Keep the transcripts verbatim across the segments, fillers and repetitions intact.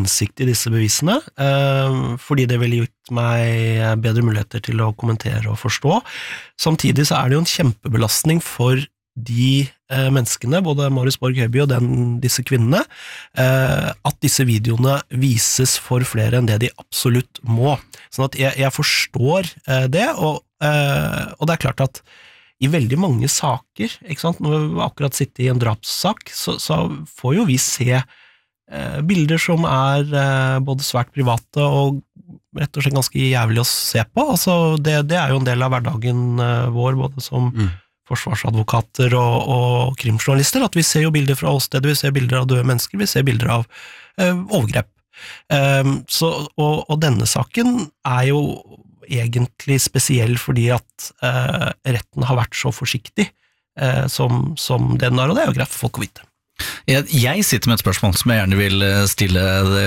innsikt i disse bevisene, fordi det ville gitt meg bedre muligheter til å kommentere og forstå. Samtidig så er det jo en kjempebelastning for de menneskene, både Marius Borg Høiby og den, disse kvinnene, at disse videoene vises for flere enn det de absolutt må. Sånn at jeg, jeg forstår det, og, og det er klart at i veldig mange saker, ikke sant, når vi akkurat sitter i en drapssak, så, så får jo vi se eh, bilder som er eh, både svært private og rett og slett ganske jævlig å se på. Altså, det, det er jo en del av hverdagen eh, vår, både som mm. forsvarsadvokater og, og krimjournalister, at vi ser jo bilder fra åstedet, vi ser bilder av døde mennesker, vi ser bilder av eh, overgrep. Um, så, og, og denne saken er jo egentlig spesiell fordi at eh, retten har vært så forsiktig eh, som, som den er, og det er jo greit for folk å vite. Jeg, jeg sitter med et spørsmål som jeg gjerne vil stille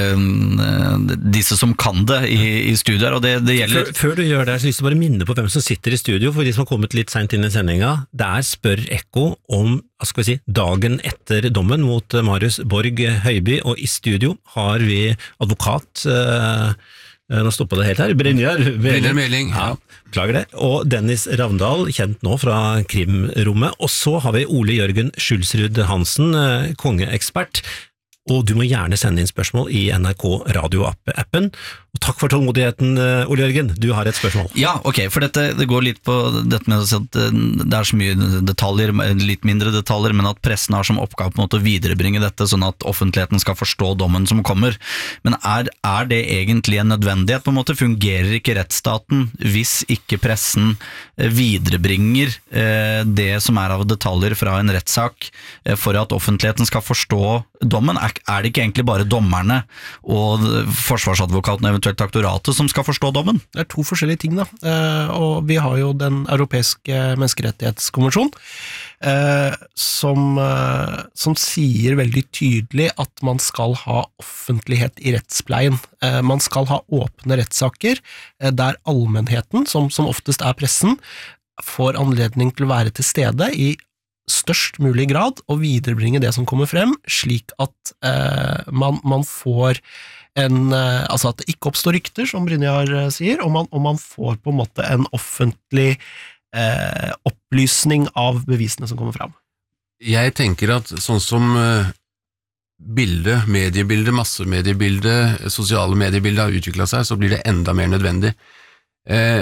de, disse som kan det i, i studier, og det, det gjelder... Før, før du gjør det, så har jeg lyst til å bare minne på hvem som sitter i studio, for de som har kommet litt sent inn i sendinga. Det er Spør Ekko om, hva skal vi si, dagen etter dommen mot Marius Borg Høiby, og i studio har vi advokat... Eh, Nå stoppet det helt her. Brynjar Meling. Ja, klager det. Og Dennis Ravndal, kjent nå fra krimrommet. Og så har vi Ole Jørgen Skjulsrud Hansen, kongeekspert. Og du må gjerne sende inn spørsmål i N R K Radio-appen. Og takk for tålmodigheten, Ole Jørgen. Du har et spørsmål. Ja, ok, for dette det går litt på dette med at det er så mye detaljer, litt mindre detaljer, men at pressen har som oppgave på en måte å viderebringe dette, sånn at offentligheten skal forstå dommen som kommer. Men er, er det egentlig en nødvendighet? På en måte fungerer ikke rettsstaten hvis ikke pressen viderebringer eh, det som er av detaljer fra en rettssak eh, for at offentligheten skal forstå dommen? Er, er det ikke egentlig bare dommerne og forsvarsadvokaten, eventuelt aktoratet, som skal forstå dommen? Det er to forskjellige ting da, eh, og vi har jo den europeiske menneskerettighetskonvensjon, eh, som, eh, som sier veldig tydelig at man skal ha offentlighet i rettspleien. Eh, man skal ha åpne rettssaker, eh, der allmennheten, som, som oftest er pressen, får anledning til å være til stede i størst mulig grad og viderebringe det som kommer frem, slik at eh, man, man får en, eh, altså at det ikke oppstår rykter, som Brynjar eh, sier, og man, og man får på en måte en offentlig eh, opplysning av bevisene som kommer frem. Jeg tenker at sånn som eh, bilde, mediebilde, massemediebilde, sosiale mediebilde har utviklet seg, så blir det enda mer nødvendig. Eh,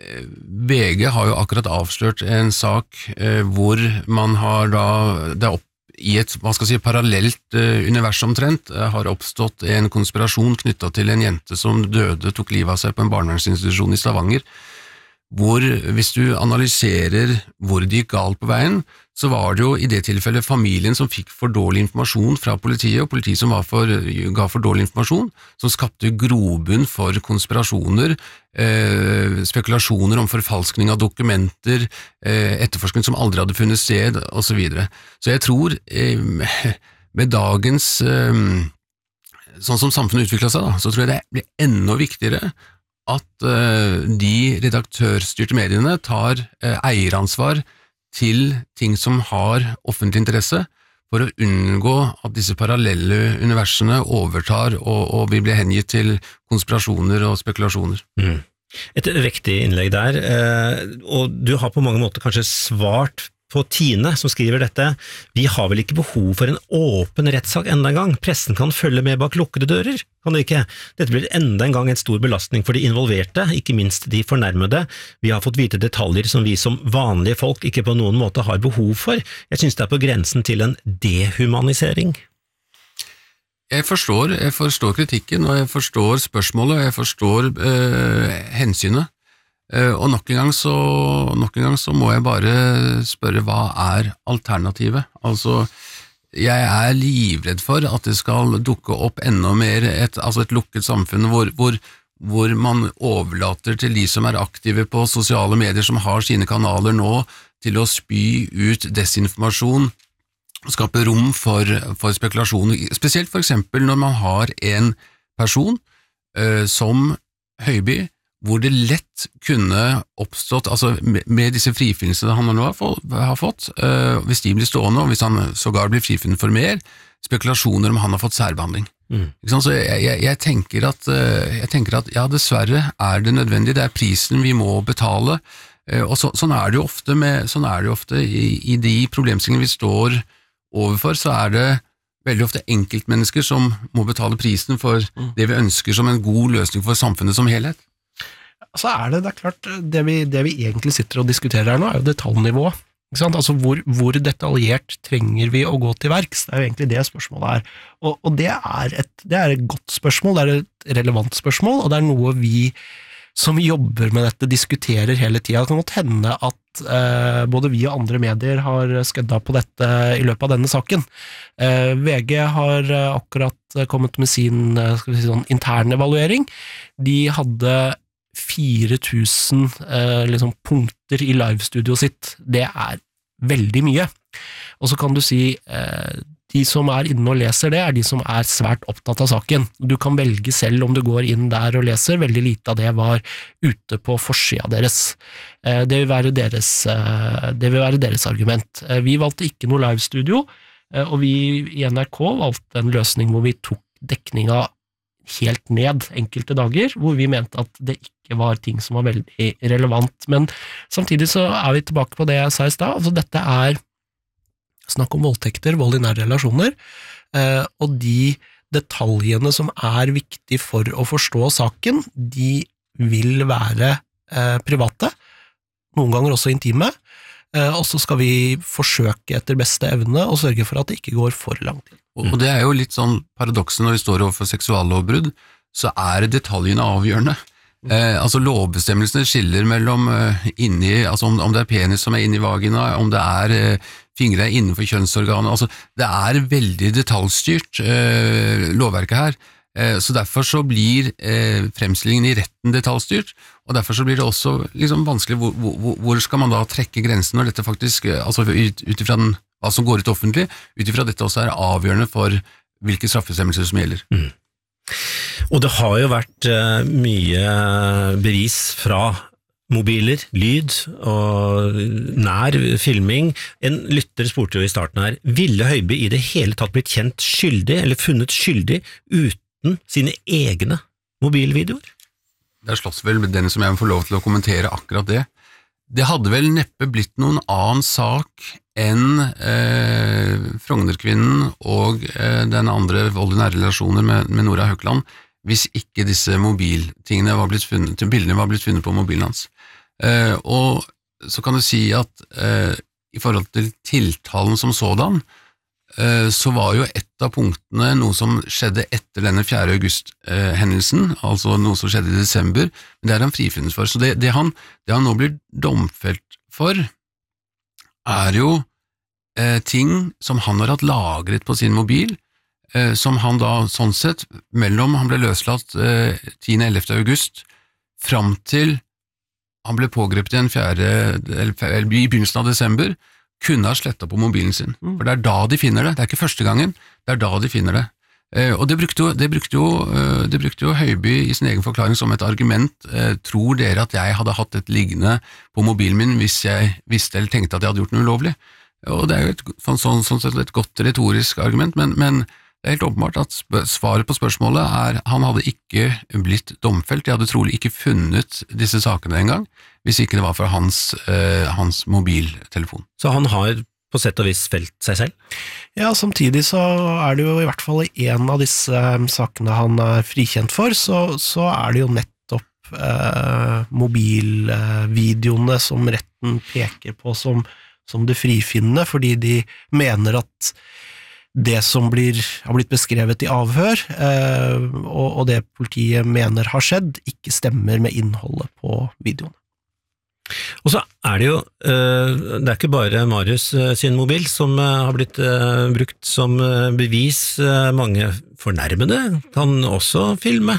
V G har jo akkurat avslørt en sak eh, hvor man har da, det er opp i et, hva skal jeg si, parallelt eh, univers omtrent, eh, har oppstått en konspirasjon knyttet til en jente som døde, tok livet av seg på en barnevernsinstitusjon i Stavanger, hvor hvis du analyserer hvor det gikk galt på veien, så var det jo i det tilfellet familien som fikk for dårlig informasjon fra politiet, og politiet som var for, ga for dårlig informasjon, som skapte grobunn for konspirasjoner, eh, spekulasjoner om forfalskning av dokumenter, eh, etterforskning som aldri hadde funnet sted, og så videre. Så jeg tror, eh, med dagens, eh, sånn som samfunnet utviklet seg da, så tror jeg det blir enda viktigere at uh, de redaktørstyrte mediene tar uh, eieransvar til ting som har offentlig interesse, for å unngå at disse parallelle universene overtar og, og vi blir hengitt til konspirasjoner og spekulasjoner. Mm. Et viktig innlegg der, uh, og du har på mange måter kanskje svart på Tine, som skriver dette. Vi har vel ikke behov for en åpen rettssak enda en gang. Pressen kan følge med bak lukkede dører, kan det ikke? Dette blir enda en gang en stor belastning for de involverte, ikke minst de fornærmede. Vi har fått vite detaljer som vi som vanlige folk ikke på noen måte har behov for. Jeg synes det er på grensen til en dehumanisering. Jeg forstår, jeg forstår kritikken, og jeg forstår spørsmålet, og jeg forstår øh, hensynet. Uh, og nok en, gang så, nok en gang så må jeg bare spørre, hva er alternativet? Altså, jeg er livredd for at det skal dukke opp enda mer et, altså et lukket samfunn hvor, hvor, hvor man overlater til de som er aktive på sosiale medier, som har sine kanaler nå, til å spy ut desinformasjon og skape rom for, for spekulasjoner. Spesielt for eksempel når man har en person uh, som Høiby, hvor det lett kunne oppstått, altså med, med disse frifinnelsene han nå har, få, har fått, øh, hvis de blir stående, og hvis han sågar blir frifunnet for mer, spekulasjoner om han har fått særbehandling. Mm. Ikke sant? Så jeg, jeg, jeg, tenker at, jeg tenker at ja, dessverre er det nødvendig, det er prisen vi må betale, og så, sånn er det jo ofte, med, sånn er det jo ofte i, i de problemstillingene vi står overfor, så er det veldig ofte enkeltmennesker som må betale prisen for det vi ønsker som en god løsning for samfunnet som helhet. Så er det, det er klart, det vi, det vi egentlig sitter og diskuterer her nå, er jo detaljnivå. Ikke sant? Altså hvor, hvor detaljert trenger vi å gå til verks? Det er jo egentlig det spørsmålet er. Og, og det, er et, det er et godt spørsmål, det er et relevant spørsmål, og det er noe vi som jobber med dette diskuterer hele tiden. Det kan godt hende at eh, både vi og andre medier har skødda på dette i løpet av denne saken. Eh, V G har akkurat kommet med sin skal vi si sånn, interne evaluering. De hadde fire tusen eh, liksom, punkter i livestudio sitt. Det er veldig mye. Og så kan du si eh, de som er inne og leser det, er de som er svært opptatt av saken. Du kan velge selv om du går inn der og leser. Veldig lite av det var ute på forsida deres. Eh, det vil være deres, eh, det vil være deres argument. Eh, vi valgte ikke noe livestudio, eh, og vi i N R K valgte en løsning hvor vi tok dekninga helt ned enkelte dager, hvor vi mente at det ikke var ting som var veldig relevant, men samtidig så er vi tilbake på det jeg sa i stad, altså dette er snakk om voldtekter, vold i nære relasjoner, eh, og de detaljene som er viktig for å forstå saken, de vil være eh, private, noen ganger også intime, eh, og så skal vi forsøke etter beste evne og sørge for at det ikke går for lang tid. Og det er jo litt sånn paradoksen når vi står overfor seksuallovbrudd, så er detaljene avgjørende. Eh, altså lovbestemmelsene skiller mellom eh, inni, altså om, om det er penis som er inni vagina, om det er eh, fingre innenfor kjønnsorganet, altså det er veldig detaljstyrt eh, lovverket her, eh, så derfor så blir eh, fremstillingen i retten detaljstyrt, og derfor så blir det også liksom vanskelig, hvor, hvor, hvor skal man da trekke grensen når dette faktisk, altså ut, ut ifra den hva som går ut offentlig, ut ifra dette også er avgjørende for hvilke straffebestemmelser som gjelder. Mm. Og det har jo vært uh, mye bevis fra mobiler, lyd og nær filming. En lytter spurte jo i starten her, ville Høiby i det hele tatt blitt kjent skyldig, eller funnet skyldig, uten sine egne mobilvideoer? Der slåss vel den som jeg får lov til å kommentere akkurat det. Det hadde vel neppe blitt noen annen sak enn eh, Frognerkvinnen og eh, den andre vold i nære relasjoner med, med Nora Høkland, hvis ikke disse mobiltingene var blitt funnet, bildene var blitt funnet på mobilen hans. Eh, og så kan du si at eh, i forhold til tiltalen som sådan, eh, så var jo et av punktene noe som skjedde etter denne fjerde august-hendelsen, eh, altså noe som skjedde i desember, men det er han frifunnet for. Så det, det, han, det han nå blir domfelt for, er jo eh, ting som han har hatt lagret på sin mobil, eh, som han da sånn sett, mellom han ble løslatt eh, tiende til ellevte august, fram til han ble pågrepet igjen fjerde, eller, eller, i begynnelsen av desember, kunne ha slettet på mobilen sin. For det er da de finner det, det er ikke første gangen, det er da de finner det. Eh, og det brukte, jo, det, brukte jo, uh, det brukte jo Høiby i sin egen forklaring som et argument. Eh, tror dere at jeg hadde hatt et liggende på mobilen min hvis jeg visste eller tenkte at jeg hadde gjort noe ulovlig? Og det er jo et, sånn, sånn, sånn et godt retorisk argument, men, men det er helt åpenbart at sp- svaret på spørsmålet er han hadde ikke blitt domfelt, de hadde trolig ikke funnet disse sakene en gang, hvis ikke det var for hans, uh, hans mobiltelefon. Så han har på sett og vis felt seg selv? Ja, samtidig så er det jo i hvert fall i en av disse um, sakene han er frikjent for, så, så er det jo nettopp eh, mobilvideoene eh, som retten peker på som, som det frifinnende, fordi de mener at det som blir, har blitt beskrevet i avhør, eh, og, og det politiet mener har skjedd, ikke stemmer med innholdet på videoen. Og så er det jo, det er ikke bare Marius sin mobil som har blitt brukt som bevis, mange fornærmede kan også filme.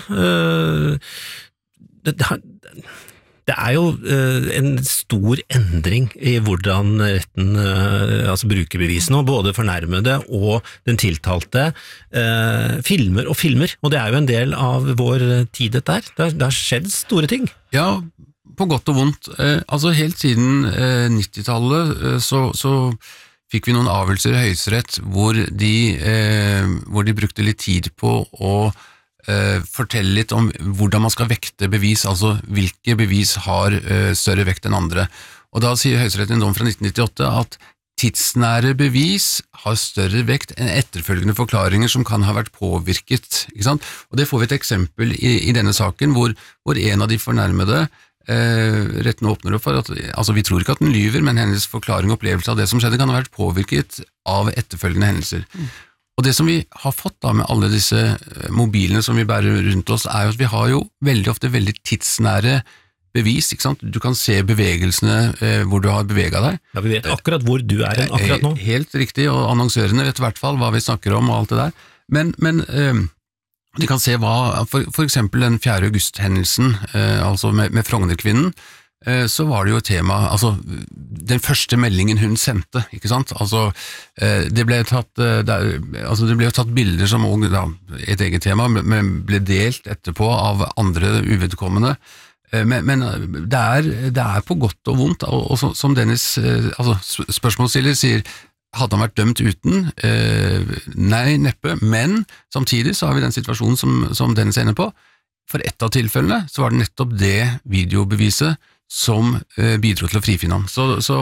Det er jo en stor endring i hvordan retten altså bruker bevisene, og både fornærmede og den tiltalte filmer og filmer, og det er jo en del av vår tid dette her. Det har, det har skjedd store ting. Ja, på godt og vondt. Eh, altså helt siden eh, nittitallet eh, så, så fikk vi noen avgjørelser i Høyesterett hvor de, eh, hvor de brukte litt tid på å eh, fortelle litt om hvordan man skal vekte bevis, altså hvilke bevis har eh, større vekt enn andre. Og da sier Høyesterett i en dom fra nitten nittiåtte at tidsnære bevis har større vekt enn etterfølgende forklaringer som kan ha vært påvirket, ikke sant? Og det får vi et eksempel i, i denne saken, hvor, hvor en av de fornærmede eh, retten åpner opp for at, altså vi tror ikke at den lyver, men hennes forklaring og opplevelse av det som skjedde kan ha vært påvirket av etterfølgende hendelser. Mm. Og det som vi har fått da med alle disse mobilene som vi bærer rundt oss, er jo at vi har jo veldig ofte veldig tidsnære bevis, ikke sant? Du kan se bevegelsene eh, hvor du har beveget deg. Ja, vi vet akkurat hvor du er akkurat nå. Helt riktig, og annonsørene vet i hvert fall hva vi snakker om og alt det der. Men, men eh, de kan se hva, for, for eksempel den fjerde august-hendelsen, eh, altså med, med Frognerkvinnen, eh, så var det jo tema, altså den første meldingen hun sendte, ikke sant? Altså eh, det ble tatt, eh, der, altså det ble jo tatt bilder som også, da, et eget tema, men ble delt etterpå av andre uvedkommende. Men, men det, er, det er på godt og vondt, og, og som Dennis altså spørsmålsstiller sier, hadde han vært dømt uten? Eh, nei, neppe, men samtidig så har vi den situasjonen som, som Dennis er inne på. For ett av tilfellene så var det nettopp det videobeviset som eh, bidro til å frifinne ham. Så, så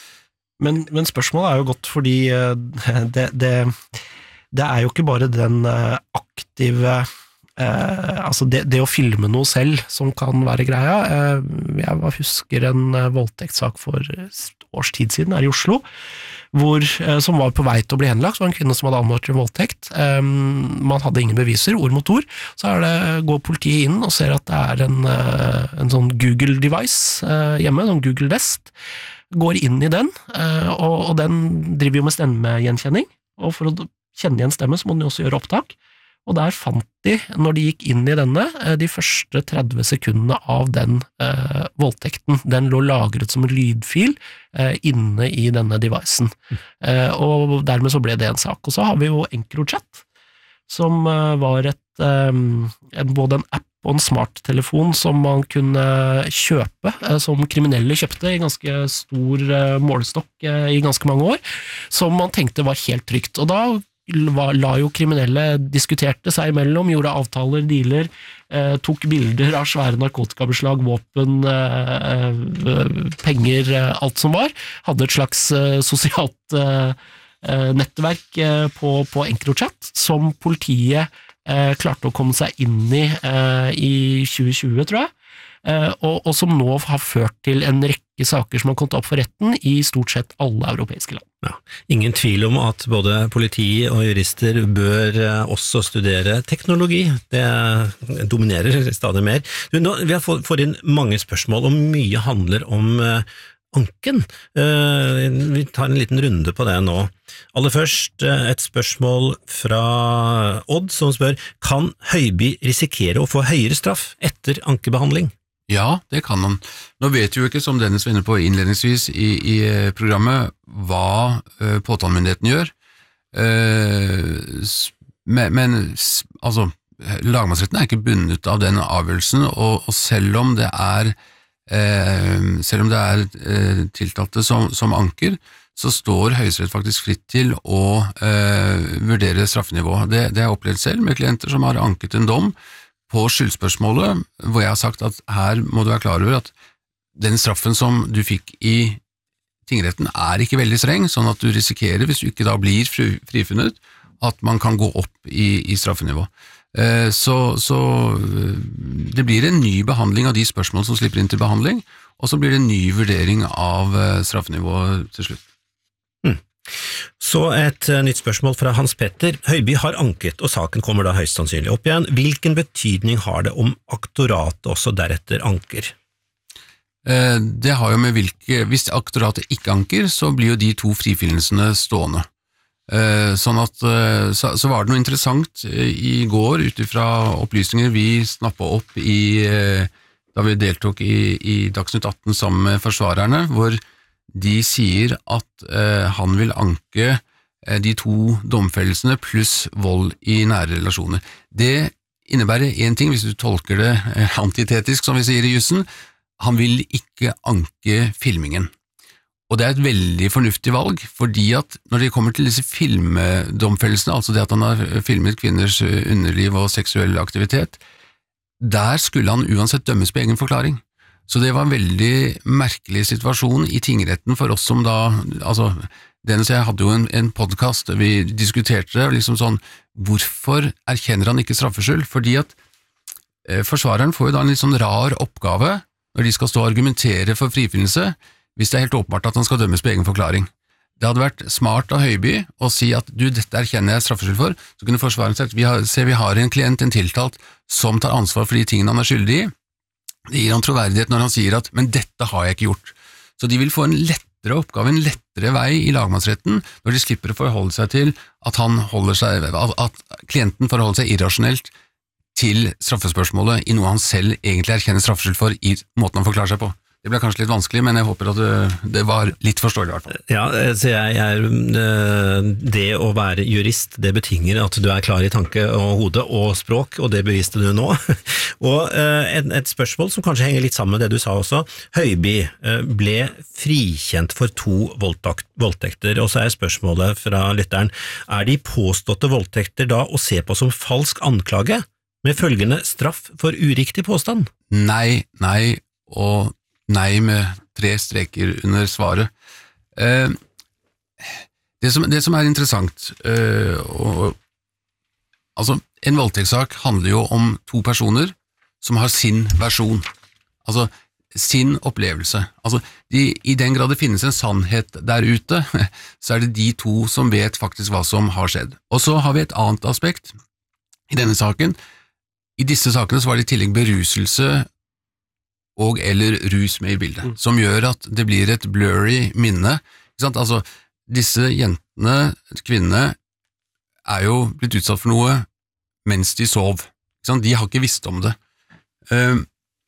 men, men spørsmålet er jo godt, fordi det, det, det er jo ikke bare den aktive Eh, altså det, det å filme noe selv som kan være greia. Eh, jeg husker en eh, voldtektssak for et års tid siden her i Oslo, hvor, eh, som var på vei til å bli henlagt. Det var en kvinne som hadde anmeldt en voldtekt. Eh, man hadde ingen beviser, ord mot ord. Så er det, går politiet inn og ser at det er en, eh, en sånn Google-device eh, hjemme, en sånn Google Nest. Går inn i den, eh, og, og den driver jo med stemmegjenkjenning. Og for å kjenne igjen stemme så må den jo også gjøre opptak. Og der fant de, når de gikk inn i denne, de første tretti sekundene av den eh, voldtekten. Den lå lagret som en lydfil eh, inne i denne devicen. Mm. Eh, og dermed så ble det en sak. Og så har vi jo EncroChat, som eh, var et, eh, en, både en app og en smarttelefon som man kunne kjøpe, eh, som kriminelle kjøpte i ganske stor eh, målestokk eh, i ganske mange år, som man tenkte var helt trygt. Og da la jo kriminelle diskuterte seg imellom, gjorde avtaler, dealer, eh, tok bilder av svære narkotikabeslag, våpen, eh, penger, eh, alt som var, hadde et slags eh, sosialt eh, nettverk eh, på, på EncroChat, som politiet eh, klarte å komme seg inn i eh, i tjue tjue, tror jeg, eh, og, og som nå har ført til en rekke saker som har kommet opp for retten i stort sett alle europeiske land. Ja, ingen tvil om at både politi og jurister bør også studere teknologi. Det dominerer stadig mer. Nå, vi har fått inn mange spørsmål, og mye handler om uh, anken. Uh, vi tar en liten runde på det nå. Aller først uh, et spørsmål fra Odd, som spør, kan Høiby risikere å få høyere straff etter ankebehandling? Ja, det kan han. Nå vet vi jo ikke, som Dennis var inne på innledningsvis i, i programmet, hva uh, påtalemyndigheten gjør, uh, men, men altså, lagmannsretten er ikke bundet av den avgjørelsen, og, og selv om det er, uh, selv om det er uh, tiltalte som, som anker, så står Høyesterett faktisk fritt til å uh, vurdere straffenivå. Det, det har jeg opplevd selv med klienter som har anket en dom, på skyldspørsmålet, hvor jeg har sagt at her må du være klar over at den straffen som du fikk i tingretten er ikke veldig streng, sånn at du risikerer, hvis du ikke da blir frifunnet, at man kan gå opp i, i straffenivå. Så, så det blir en ny behandling av de spørsmål som slipper inn til behandling, og så blir det en ny vurdering av straffenivået til slutt. Hmm. Så et nytt spørsmål fra Hans Petter. Høiby har anket, og saken kommer da høyst sannsynlig opp igjen. Hvilken betydning har det om aktoratet også deretter anker? Det har jo med hvilke, hvis aktoratet ikke anker, så blir jo de to frifinnelsene stående. Sånn at, så, så var det noe interessant i går, utifra opplysninger vi snappet opp i, da vi deltok i, i Dagsnytt atten sammen med forsvarerne, hvor de sier at eh, han vil anke eh, de to domfellelsene pluss vold i nære relasjoner. Det innebærer en ting, hvis du tolker det eh, antitetisk, som vi sier i jussen, han vil ikke anke filmingen. Og det er et veldig fornuftig valg, fordi at når det kommer til disse filmdomfellelsene, altså det at han har filmet kvinners underliv og seksuell aktivitet, der skulle han uansett dømmes på egen forklaring. Så det var en veldig merkelig situasjon i tingretten for oss som da, altså, Dennis og jeg hadde jo en, en podcast, vi diskuterte det, liksom sånn, hvorfor erkjenner han ikke straffskyld? Fordi at eh, forsvareren får jo da en litt sånn rar oppgave når de skal stå og argumentere for frifinnelse, hvis det er helt åpenbart at han skal dømmes på egen forklaring. Det hadde vært smart av Høiby å si at du, dette erkjenner jeg straffskyld for, så kunne forsvaren sagt, vi har, se vi har en klient, en tiltalt, som tar ansvar for de tingene han er skyldig i. Det gir han troverdighet når han sier at, men dette har jeg ikke gjort. Så de vil få en lettere oppgave, en lettere vei i lagmannsretten, når de slipper å forholde seg til at han holder seg, at klienten forholder seg irrasjonelt til straffespørsmålet i noe han selv egentlig erkjenner straffskyld for i måten han forklarer seg på. Det ble kanskje litt vanskelig, men jeg håper at det, det var litt forståelig i hvert fall. Ja, så jeg, jeg, det å være jurist, det betinger at du er klar i tanke og hode og språk, og det beviste du nå. Og et, et spørsmål som kanskje henger litt sammen med det du sa også, Høiby ble frikjent for to voldtakt, voldtekter, og så er spørsmålet fra lytteren, er de påståtte voldtekter da å se på som falsk anklage, med følgende straff for uriktig påstand? Nei, nei, og nei med tre streker under svaret. Eh, det, som, det som er interessant, eh, og, altså en voldtektssak handler jo om to personer som har sin versjon, altså sin opplevelse. Altså de, i den grad det finnes en sannhet der ute, så er det de to som vet faktisk hva som har skjedd. Og så har vi et annet aspekt i denne saken. I disse sakene så var det i tillegg beruselse og eller rus med i bildet, mm. som gjør at det blir et blurry minne. Ikke sant? Altså, disse jentene, kvinnene, er jo blitt utsatt for noe mens de sov. Ikke sant? De har ikke visst om det. Uh,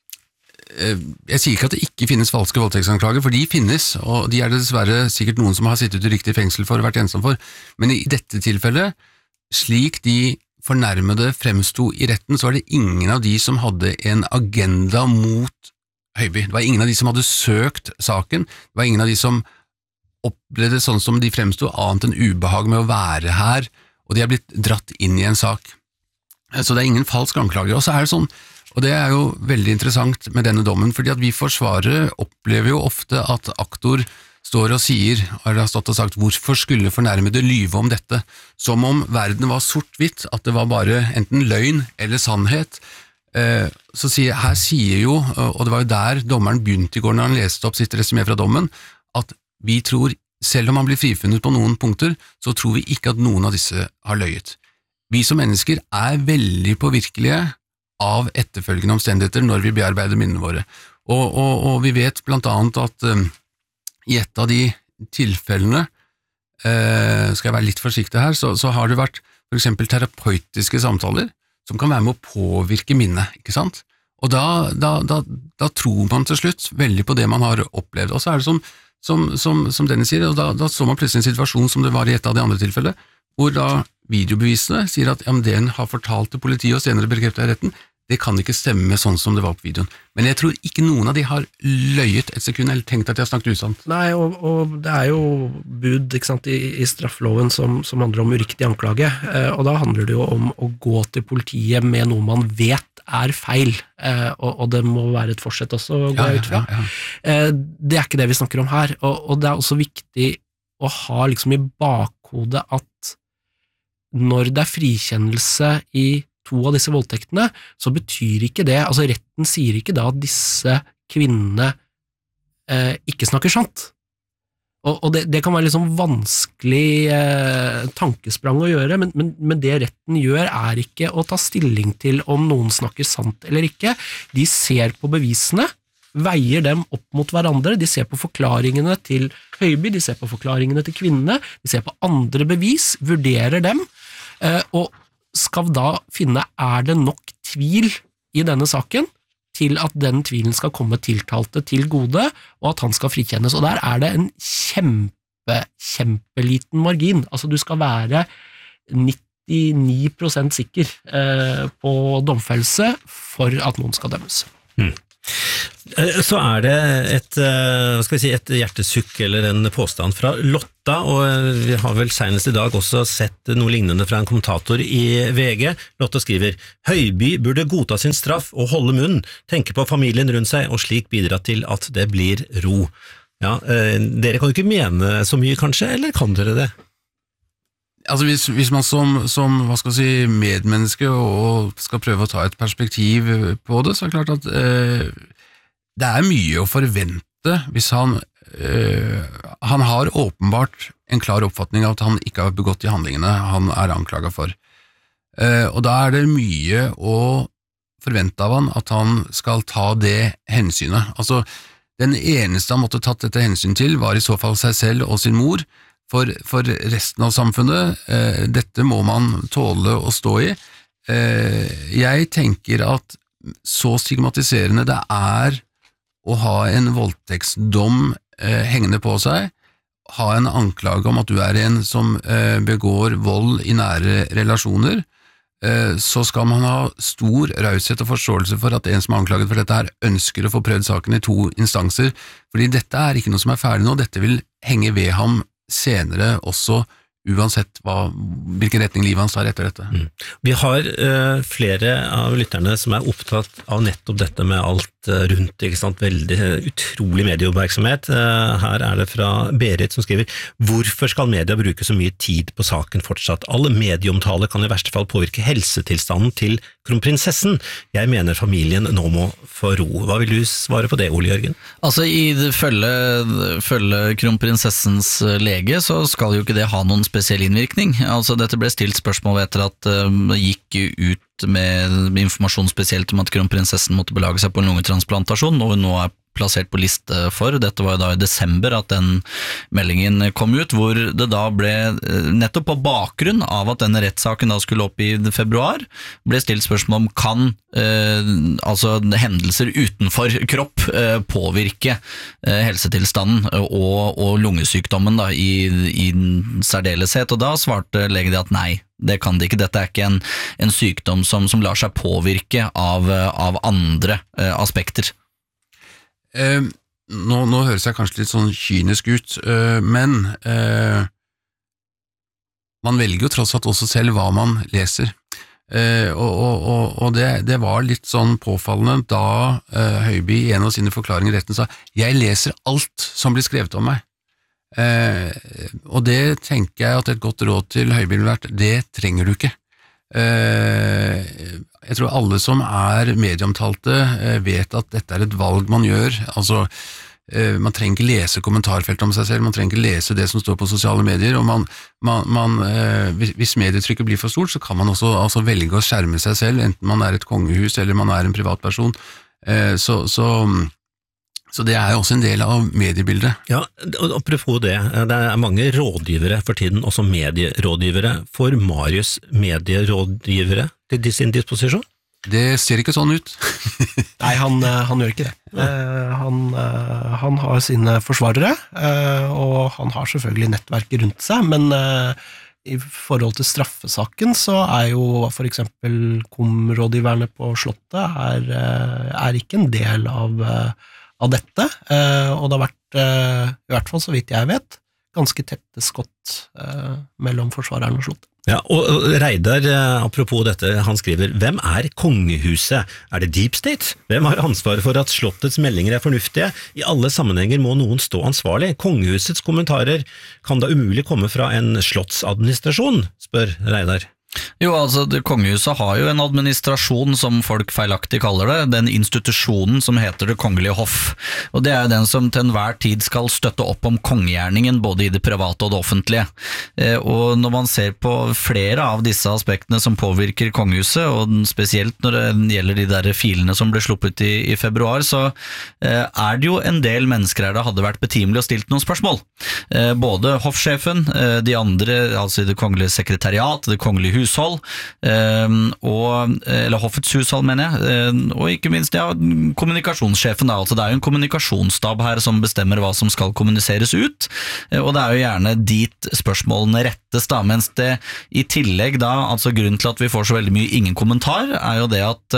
uh, jeg sier ikke at det ikke finnes falske voldtektsanklager, for de finnes, og de er det dessverre sikkert noen som har sittet i riktig fengsel for og vært ensom for, men i dette tilfellet, slik de fornærmede fremsto i retten, så var det ingen av de som hadde en agenda mot Høiby. Det var ingen av de som hadde søkt saken, det var ingen av de som opplevde sånn som de fremsto, annet enn ubehag med å være her, og de har blitt dratt inn i en sak. Så det er ingen falsk anklage. Og så er det sånn, og det er jo veldig interessant med denne dommen, fordi at vi forsvarere opplever jo ofte at aktor står og sier, og har stått og sagt, hvorfor skulle fornærmede lyve om dette? Som om verden var sort-hvitt, at det var bare enten løgn eller sannhet. Så sier, her sier jo, og det var jo der dommeren begynte i går når han leste opp sitt resumé fra dommen, at vi tror, selv om han blir frifunnet på noen punkter, så tror vi ikke at noen av disse har løyet. Vi som mennesker er veldig påvirkelige av etterfølgende omstendigheter når vi bearbeider minnene våre. Og, og, og vi vet blant annet at um, i et av de tilfellene, uh, skal jeg være litt forsiktig her, så, så har det vært for eksempel terapeutiske samtaler, som kan være med å påvirke minnet, ikke sant? Og da, da, da, da tror man til slutt veldig på det man har opplevd, og så er det som, som, som, som Dennis sier, og da, da så man plutselig en situasjon som det var i et av de andre tilfellene, hvor da videobevisene sier at ja, men det en har fortalt til politiet og senere bekreftet i retten, det kan ikke stemme sånn som det var på videoen. Men jeg tror ikke noen av de har løyet et sekund eller tenkt at de har snakket usant. Nei, og, og det er jo bud ikke sant, i, i straffeloven som, som handler om uriktig anklage, eh, og da handler det jo om å gå til politiet med noe man vet er feil, eh, og, og det må være et forsett også, går jeg ut fra. Ja, ja, ja. Eh, det er ikke det vi snakker om her, og, og det er også viktig å ha liksom i bakhodet at når det er frikjennelse i to av disse voldtektene, så betyr ikke det, altså retten sier ikke da at disse kvinnene eh, ikke snakker sant. Og, og det, det kan være liksom vanskelig eh, tankesprang å gjøre, men, men, men det retten gjør er ikke å ta stilling til om noen snakker sant eller ikke. De ser på bevisene, veier dem opp mot hverandre, de ser på forklaringene til Høiby, de ser på forklaringene til kvinnene, de ser på andre bevis, vurderer dem, eh, og skal da finne, er det nok tvil i denne saken til at den tvilen skal komme tiltalte til gode, og at han skal frikjennes, og der er det en kjempe, kjempeliten margin, altså du skal være nittini prosent sikker eh, på domfellelse for at noen skal dømmes. Mm. Så er det et, hva skal vi si, et hjertesukk eller en påstand fra Lotta, og vi har vel senest i dag også sett noe lignende fra en kommentator i V G. Lotta skriver: Høiby burde godta sin straff og holde munn, tenke på familien rundt seg og slik bidra til at det blir ro. Ja, dere kan jo ikke mene så mye kanskje, eller kan dere det? Altså hvis, hvis man som, som hva skal jeg si, medmenneske og skal prøve å ta et perspektiv på det, så er det klart at eh, det er mye å forvente hvis han eh, han har åpenbart en klar oppfatning av at han ikke har begått de handlingene han er anklaget for. Eh, og da er det mye å forvente av han at han skal ta det hensynet. Altså, den eneste han måtte tatt dette hensyn til var i så fall seg selv og sin mor. For, for resten av samfunnet, eh, dette må man tåle å stå i. Eh, jeg tenker at så stigmatiserende det er å ha en voldtektsdom eh, hengende på seg, ha en anklage om at du er en som eh, begår vold i nære relasjoner, eh, så skal man ha stor raushet og forståelse for at en som er anklaget for dette her ønsker å få prøvd saken i to instanser, fordi dette er ikke noe som er ferdig nå, dette vil henge ved ham senere også, uansett hva, hvilken retning livet hans tar etter dette. Mm. Vi har uh, flere av lytterne som er opptatt av nettopp dette med alt uh, rundt, ikke sant? Veldig uh, utrolig medieoppmerksomhet. Uh, her er det fra Berit som skriver: Hvorfor skal media bruke så mye tid på saken fortsatt? All medieomtale kan i verste fall påvirke helsetilstanden til kronprinsessen. Jeg mener familien nå må få ro. Hva vil du svare på det, Ole Jørgen? Altså, i det følge, følge kronprinsessens lege, så skal jo ikke det ha noen spesiell innvirkning. Altså, dette ble stilt spørsmål etter at det uh, gikk ut med, med informasjon spesielt om at kronprinsessen måtte belage seg på en lungetransplantasjon, og hun nå er plassert på liste for. Dette var jo da i desember at den meldingen kom ut, hvor det da ble, nettopp på bakgrunn av at denne rettssaken da skulle opp i februar, ble stilt spørsmål om kan eh, altså hendelser utenfor kropp eh, påvirke eh, helsetilstanden og, og lungesykdommen da, i, i særdeleshet, og da svarte lege det at nei, det kan det ikke. Dette er ikke en, en sykdom som, som lar seg påvirke av, av andre eh, aspekter. Eh, nå, nå høres jeg kanskje litt sånn kynisk ut, eh, men eh, man velger jo tross alt også selv hva man leser. Eh, og og, og det, det var litt sånn påfallende da eh, Høiby i en av sine forklaringer i retten sa: jeg leser alt som blir skrevet om meg. Eh, og det tenker jeg at et godt råd til Høiby ville vært: det trenger du ikke. Eh, jeg tror alle som er medieomtalte vet at dette er et valg man gjør. Altså, man trenger ikke lese kommentarfeltet om seg selv, man trenger ikke lese det som står på sosiale medier, og man, man, man, hvis medietrykket blir for stort, så kan man også altså velge å skjerme seg selv, enten man er et kongehus eller man er en privatperson. Så, så Så det er jo også en del av mediebildet. Ja, og apropos det, det er mange rådgivere for tiden, også medierådgivere. Får Marius medierådgivere til sin disposisjon? Det ser ikke sånn ut. Nei, han, han gjør ikke det. Uh, han, uh, han har sine forsvarere, uh, og han har selvfølgelig nettverket rundt seg, men uh, i forhold til straffesaken så er jo for eksempel kområdgiverne på Slottet er, uh, er ikke en del av uh, av dette, og det har vært, i hvert fall så vidt jeg vet, ganske tette skott mellom forsvareren og Slottet. Ja, og Reidar, apropos dette, han skriver: Hvem er kongehuset? Er det Deep State? Hvem har ansvaret for at Slottets meldinger er fornuftige? I alle sammenhenger må noen stå ansvarlig. Kongehusets kommentarer kan da umulig komme fra en slottsadministrasjon, spør Reidar. Jo, altså, det, kongehuset har jo en administrasjon som folk feilaktig kaller det, den institusjonen som heter det kongelige hoff, og det er jo den som til enhver tid skal støtte opp om kongegjerningen, både i det private og det offentlige. Eh, og når man ser på flere av disse aspektene som påvirker kongehuset, og spesielt når det gjelder de der filene som ble sluppet i, i februar, så eh, er det jo en del mennesker her det hadde vært betimelig å stilt noen spørsmål. Eh, både hoffsjefen, eh, de andre, altså i det kongelige sekretariat, det kongelige hus, hushold, og, eller hoffets hushold mener jeg, og ikke minst ja, kommunikasjonssjefen da, altså det er jo en kommunikasjonsstab her som bestemmer hva som skal kommuniseres ut, og det er jo gjerne dit spørsmålene rettes da, mens det i tillegg da, altså grunnen til at vi får så veldig mye ingen kommentar, er jo det at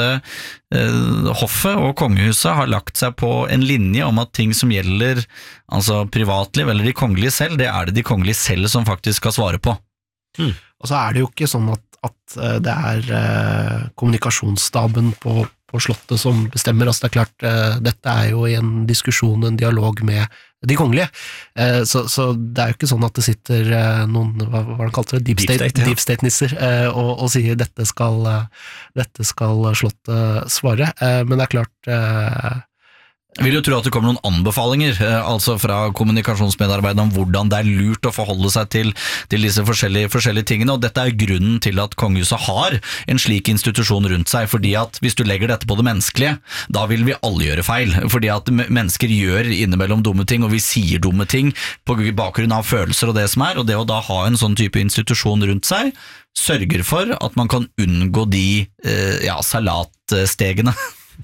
uh, hoffet og kongehuset har lagt seg på en linje om at ting som gjelder altså privatliv eller de kongelige selv, det er det de kongelige selv som faktisk skal svare på. Mm. Og så er det jo ikke sånn at, at det er eh, kommunikasjonsstaben på, på slottet som bestemmer, altså det er klart, eh, dette er jo i en diskusjon, en dialog med de kongelige, eh, så, så det er jo ikke sånn at det sitter eh, noen, hva var det kalt det, deep state, Deep state, ja. deep state-nisser eh, og, og sier dette skal, eh, dette skal slottet svare, eh, men det er klart eh, Jeg vil jo tro at det kommer noen anbefalinger, altså fra kommunikasjonsmedarbeidere om hvordan det er lurt å forholde seg til, til disse forskjellige, forskjellige tingene, og dette er grunnen til at kongehuset har en slik institusjon rundt seg, fordi at hvis du legger dette på det menneskelige, da vil vi alle gjøre feil, fordi at mennesker gjør innimellom dumme ting, og vi sier dumme ting på bakgrunn av følelser og det som er, og det å da ha en sånn type institusjon rundt seg, sørger for at man kan unngå de ja, salatstegene.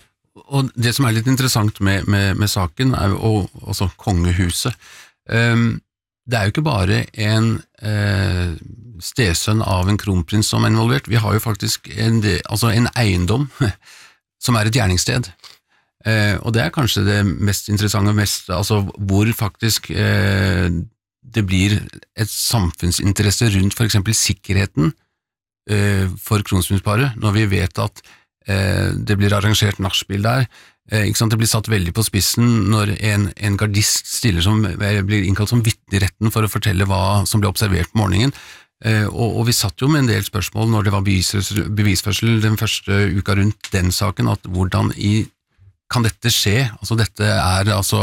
Og det som er litt interessant med, med, med saken, er jo også kongehuset. Um, det er jo ikke bare en uh, stesønn av en kronprins som er involvert, vi har jo faktisk en, altså en eiendom som er et gjerningssted. Uh, og det er kanskje det mest interessante, mest, altså hvor faktisk uh, det blir et samfunnsinteresse rundt for eksempel sikkerheten uh, for kronsprinsparet, når vi vet at det blir arrangert nachspiel der, ikke sant? Det blir satt veldig på spissen når en, en gardist stiller som, blir innkalt som vitne i retten for å fortelle hva som ble observert på morgenen, og, og vi satt jo med en del spørsmål når det var bevisførsel, bevisførsel den første uka rundt den saken, at hvordan i, kan dette skje? Altså dette er altså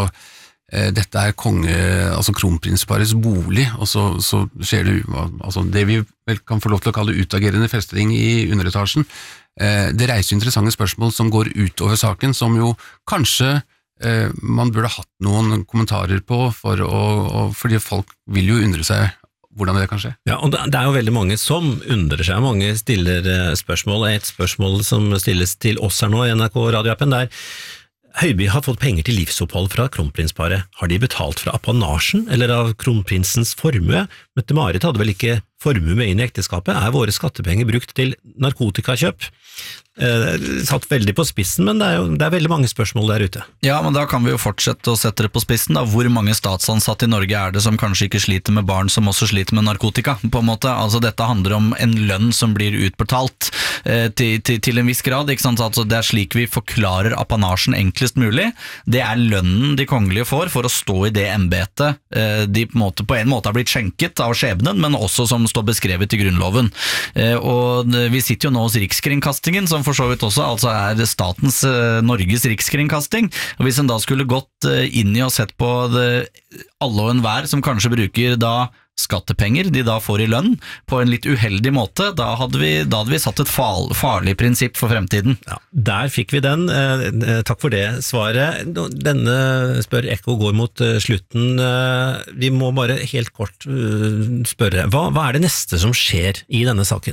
dette er konge, altså kronprinsparets bolig, og så, så skjer det altså det vi vel kan få lov til å kalle utagerende festering i underetasjen. Det reiser interessante spørsmål som går ut over saken, som jo kanskje eh, man burde hatt noen kommentarer på, for å, og, fordi folk vil jo undre seg hvordan det kan skje. Ja, og det er jo veldig mange som undrer seg, mange stiller spørsmål, et spørsmål som stilles til oss her nå i N R K radioappen, der Høiby har fått penger til livsopphold fra kronprinsparet. Har de betalt fra apanasjen eller av kronprinsens formue? Mette-Marit hadde vel ikke formue med inn i ekteskapet? Er våre skattepenger brukt til narkotikakjøp? Eh, satt veldig på spissen, men det er jo det er veldig mange spørsmål der ute. Ja, men da kan vi jo fortsette å sette det på spissen da. Hvor mange statsansatte i Norge er det som kanskje ikke sliter med barn som også sliter med narkotika, på en måte? Altså dette handler om en lønn som blir utbetalt eh, til, til, til en viss grad, ikke sant? Altså, det er slik vi forklarer apanasjen enklest mulig. Det er lønnen de kongelige får for å stå i det embetet eh, de på en, måte, på en måte har blitt skjenket av skjebnen, men også som står beskrevet i grunnloven. Eh, og vi sitter jo nå hos Rikskringkastingen, som for så vidt også altså er statens uh, Norges rikskringkasting, og hvis en da skulle gått uh, inn i og sett på det, alle og enhver som kanskje bruker da skattepenger de da får i lønn på en litt uheldig måte, da hadde vi, da hadde vi satt et fal, farlig prinsipp for fremtiden. Ja, der fikk vi den. Eh, takk for det svaret. Denne spør Ekko går mot uh, slutten. Uh, vi må bare helt kort uh, spørre, hva, hva er det neste som skjer i denne saken?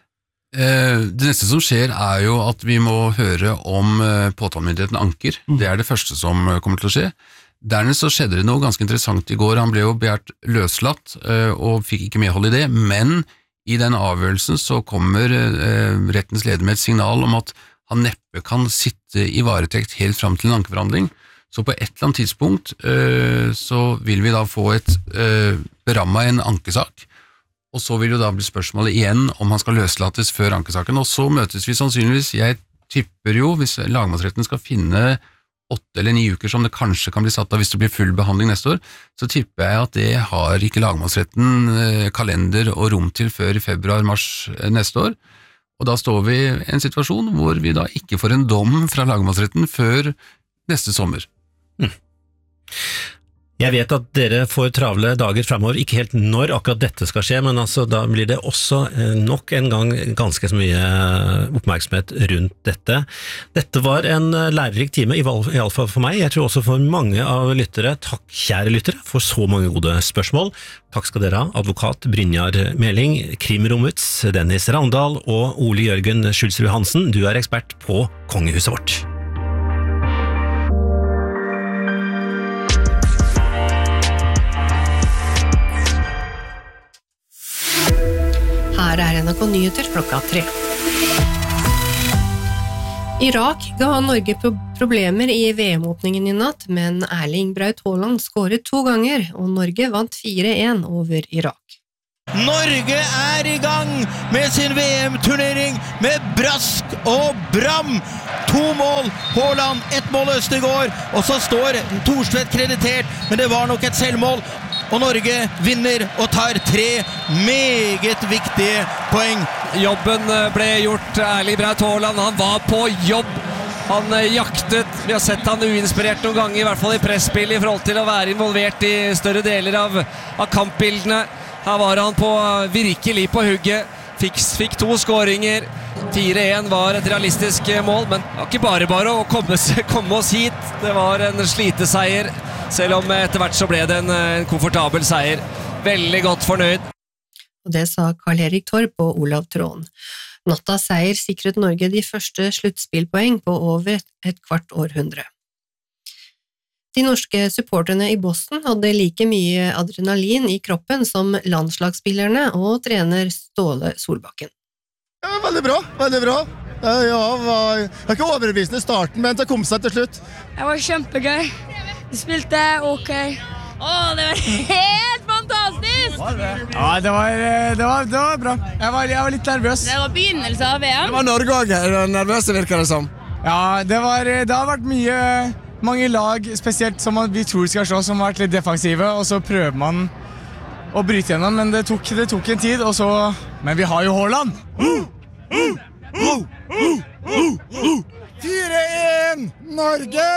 Det neste som skjer er jo at vi må høre om påtalemyndigheten anker. Det er det første som kommer til å skje. Dernest så skjedde det noe ganske interessant i går. Han ble jo begjært løslatt og fikk ikke medhold i det, men i den avgjørelsen så kommer rettens leder med et signal om at han neppe kan sitte i varetekt helt fram til en ankeforhandling. Så på et eller annet tidspunkt så vil vi da få et berammet en ankesak, og så vil jo da bli spørsmålet igjen om han skal løslates før ankesaken, og så møtes vi sannsynligvis, jeg tipper jo, hvis lagmannsretten skal finne åtte eller ni uker som det kanskje kan bli satt av hvis det blir full behandling neste år, så tipper jeg at det har ikke lagmannsretten kalender og rom til før i februar-mars neste år, og da står vi i en situasjon hvor vi da ikke får en dom fra lagmannsretten før neste sommer. Mm. Jeg vet at dere får travle dager fremover, ikke helt når akkurat dette skal skje, men altså da blir det også nok en gang ganske så mye oppmerksomhet rundt dette. Dette var en lærerik time, i alle fall for meg. Jeg tror også for mange av lyttere. Takk, kjære lyttere, for så mange gode spørsmål. Takk skal dere ha, advokat Brynjar Meling, krimrommets Dennis Raundal og Ole Jørgen Schulzrud Hansen. Du er ekspert på kongehuset vårt. Her er N R K Nyheter klokka tre. Irak ga Norge pro- problemer i V M-åpningen i natt, men Erling Braut Haaland skåret to ganger, og Norge vant fire en over Irak. Norge er i gang med sin V M-turnering med brask og bram. To mål, Haaland, ett mål Østegård, og så står Thorstvedt kreditert, men det var nok et selvmål. Og Norge vinner og tar tre meget viktige poeng. Jobben ble gjort. Erling Braut Haaland, han var på jobb. Han jaktet. Vi har sett han uinspirert noen ganger, i hvert fall i presspill, i forhold til å være involvert i større deler av, av kampbildene. Her var han på, virkelig på hugget. Fikk, fikk to skåringer. fire en var et realistisk mål, men det var ikke bare bare å komme, komme oss hit. Det var en sliteseier. Selv om etter hvert så ble det en, en komfortabel seier. Veldig godt fornøyd. Og det sa Karl-Erik Torp og Olav Tråen. Nattas seier sikret Norge de første sluttspillpoeng på over et kvart århundre. De norske supporterne i Boston hadde like mye adrenalin i kroppen som landslagsspillerne og trener Ståle Solbakken. Ja, veldig bra, veldig bra. Ja, var, jeg var ikke overbevisende i starten, men det kom seg til slutt. Det var kjempegøy. Vi spilte ok. Åh, det var helt fantastisk! Var det? Ja, det var, det var, det var bra. Jeg var, jeg var litt nervøs. Det var begynnelse av V M. Det var Norge også, nervøse virker det som. Ja, det, var, det har vært mye, mange lag, spesielt som vi tror skal slå, som har vært litt defensive, og så prøver man å bryte gjennom, men det tok, det tok en tid, og så... Men vi har jo Haaland! fire en Norge!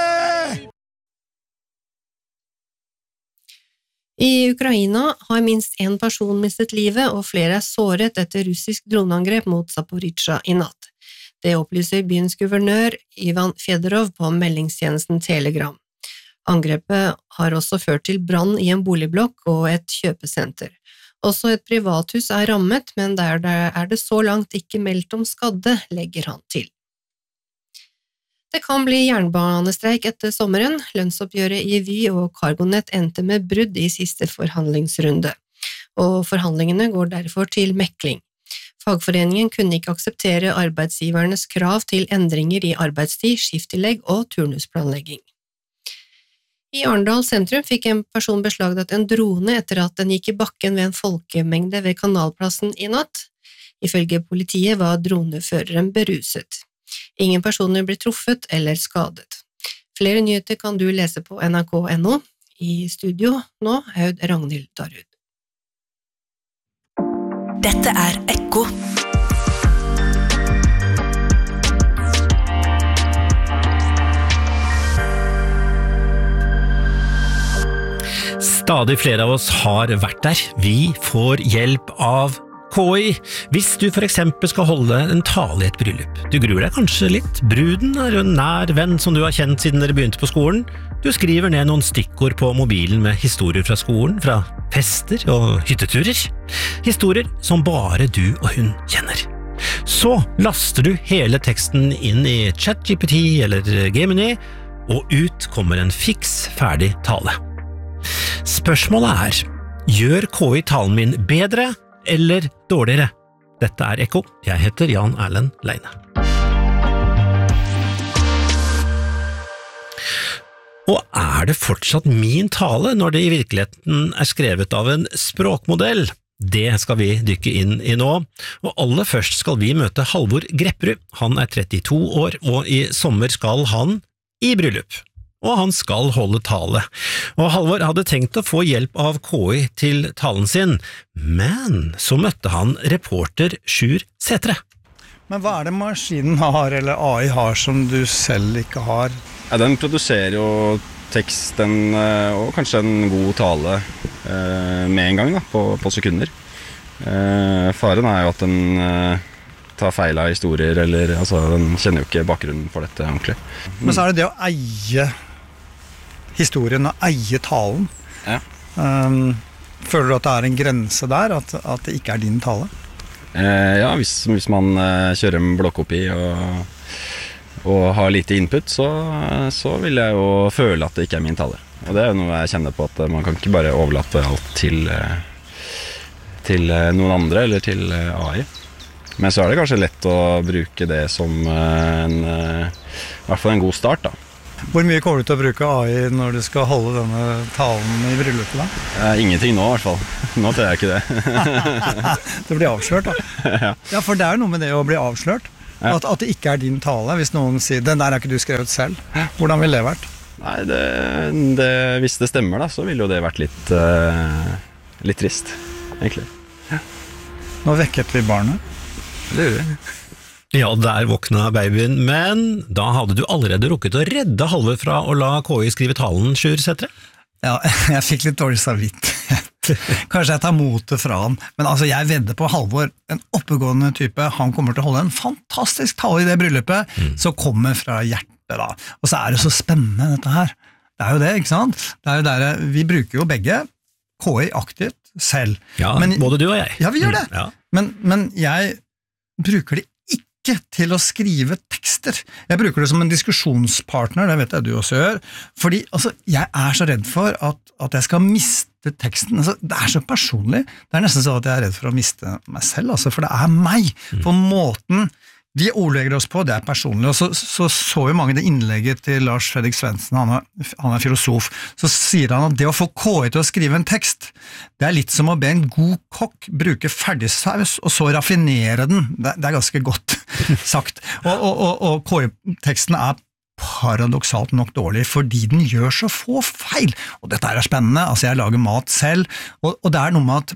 I Ukraina har minst en person mistet livet, og flere er såret etter russisk droneangrep mot Zaporizjzja i natt. Det opplyser byens guvernør Ivan Fedorov på meldingstjenesten Telegram. Angrepet har også ført til brann i en boligblokk og et kjøpesenter. Også et privathus er rammet, men der er det så langt ikke meldt om skadde, legger han til. Det kan bli jernbanestreik etter sommeren. Lønnsoppgjøret i Vy og CargoNet endte med brudd i siste forhandlingsrunde, og forhandlingene går derfor til mekling. Fagforeningen kunne ikke akseptere arbeidsgivernes krav til endringer i arbeidstid, skifttillegg og turnusplanlegging. I Arendal sentrum fikk en person beslagtatt en drone etter at den gikk i bakken ved en folkemengde ved Kanalplassen i natt. Ifølge politiet var droneføreren beruset. Ingen personer ble truffet eller skadet. Flere nyheter kan du lese på N R K punktum no. I studio nå, Aud Ragnhild Darud. Dette er Ekko. Stadig flere av oss har vært der. Vi får hjelp av K I, hvis du for eksempel skal holde en tale i et bryllup. Du gruer deg kanskje litt. Bruden er en nær venn som du har kjent siden dere begynte på skolen. Du skriver ned noen stikkord på mobilen med historier fra skolen, fra fester og hytteturer. Historier som bare du og hun kjenner. Så laster du hele teksten inn i ChatGPT eller Gemini, og ut kommer en fiks ferdig tale. Spørsmålet er, gjør K I talen min bedre eller dårligere? Dette er Ekko. Jeg heter Jan Erlend Leine. Og er det fortsatt min tale når det i virkeligheten er skrevet av en språkmodell? Det skal vi dykke inn i nå, og aller først skal vi møte Halvor Grepperud. Han er trettito år, og i sommer skal han i bryllup. Og han skal holde tale. Og Halvor hadde tenkt å få hjelp av K I til talen sin, men så møtte han reporter Sjur Sætre. Men hva er det maskinen har, eller A I har, som du selv ikke har? Ja, den produserer jo teksten og kanskje en god tale med en gang da, på, på sekunder. Faren er jo at den tar feil av historier, eller altså, den kjenner jo ikke bakgrunnen for dette ordentlig. Men så er det det å eie historien og eie talen. Ja. Um, føler du at det er en grense der, at, at det ikke er din tale? Eh, ja, hvis, hvis man eh, kjører en blåkopi og og har lite input, så, så vil jeg jo føle at det ikke er min tale. Og det er jo noe jeg kjenner på, at man kan ikke bare overlate alt til, til noen andre, eller til A I. Men så er det kanskje lett å bruke det som en, i hvert fall en god start da. Hvor mye kommer du til å bruke A I når du skal holde denne talen i bryllupet da? Eh, ingenting nå i hvert fall. Nå tror jeg ikke det. Det blir avslørt da. Ja. Ja, for det er noe med det å bli avslørt. Ja. At, at det ikke er din tale. Hvis noen sier, den der er ikke du skrevet selv. Hvordan vil det vært? Nei, det, det, hvis det stemmer da, så ville jo det vært litt, uh, litt trist, egentlig. Ja. Nå vekket vi barnet. Det gjør vi. Ja, der våkna babyen, men da hadde du allerede rukket å redde Halvor fra å la K I skrive talen, Sjur Sætre? Ja, jeg fikk litt dårlig samvittighet. Kanskje jeg tar motet fra han, men altså jeg vedder på Halvor, en oppegående type, han kommer til å holde en fantastisk tale i det bryllupet, mm. så kommer fra hjertet da, og så er det så spennende dette her, det er jo det, ikke sant? Det er jo der, vi bruker jo begge K I aktivt selv. Ja, men, både du og jeg. Ja, vi gjør det, mm, ja. men, men jeg bruker det ikke til å skrive tekster. Jeg bruker det som en diskusjonspartner, det vet jeg du også gjør, fordi altså, jeg er så redd for at, at jeg skal miste teksten. Altså, det er så personlig. Det er nesten så at jeg er redd for å miste meg selv, altså, for det er meg. For måten vi ordlegger oss på, det er personlig. Og så så, så jo mange det innlegget til Lars Fredrik Svendsen, han er, han er filosof, så sier han at det å få K I til å skrive en tekst, det er litt som å be en god kokk bruke ferdigsaus, og så raffinere den. Det, det er ganske godt sagt. Og, og, og, og K I-teksten er paradoksalt nok dårlig, fordi den gjør så få feil. Og dette er spennende, altså jeg lager mat selv, og, og det er noe med at,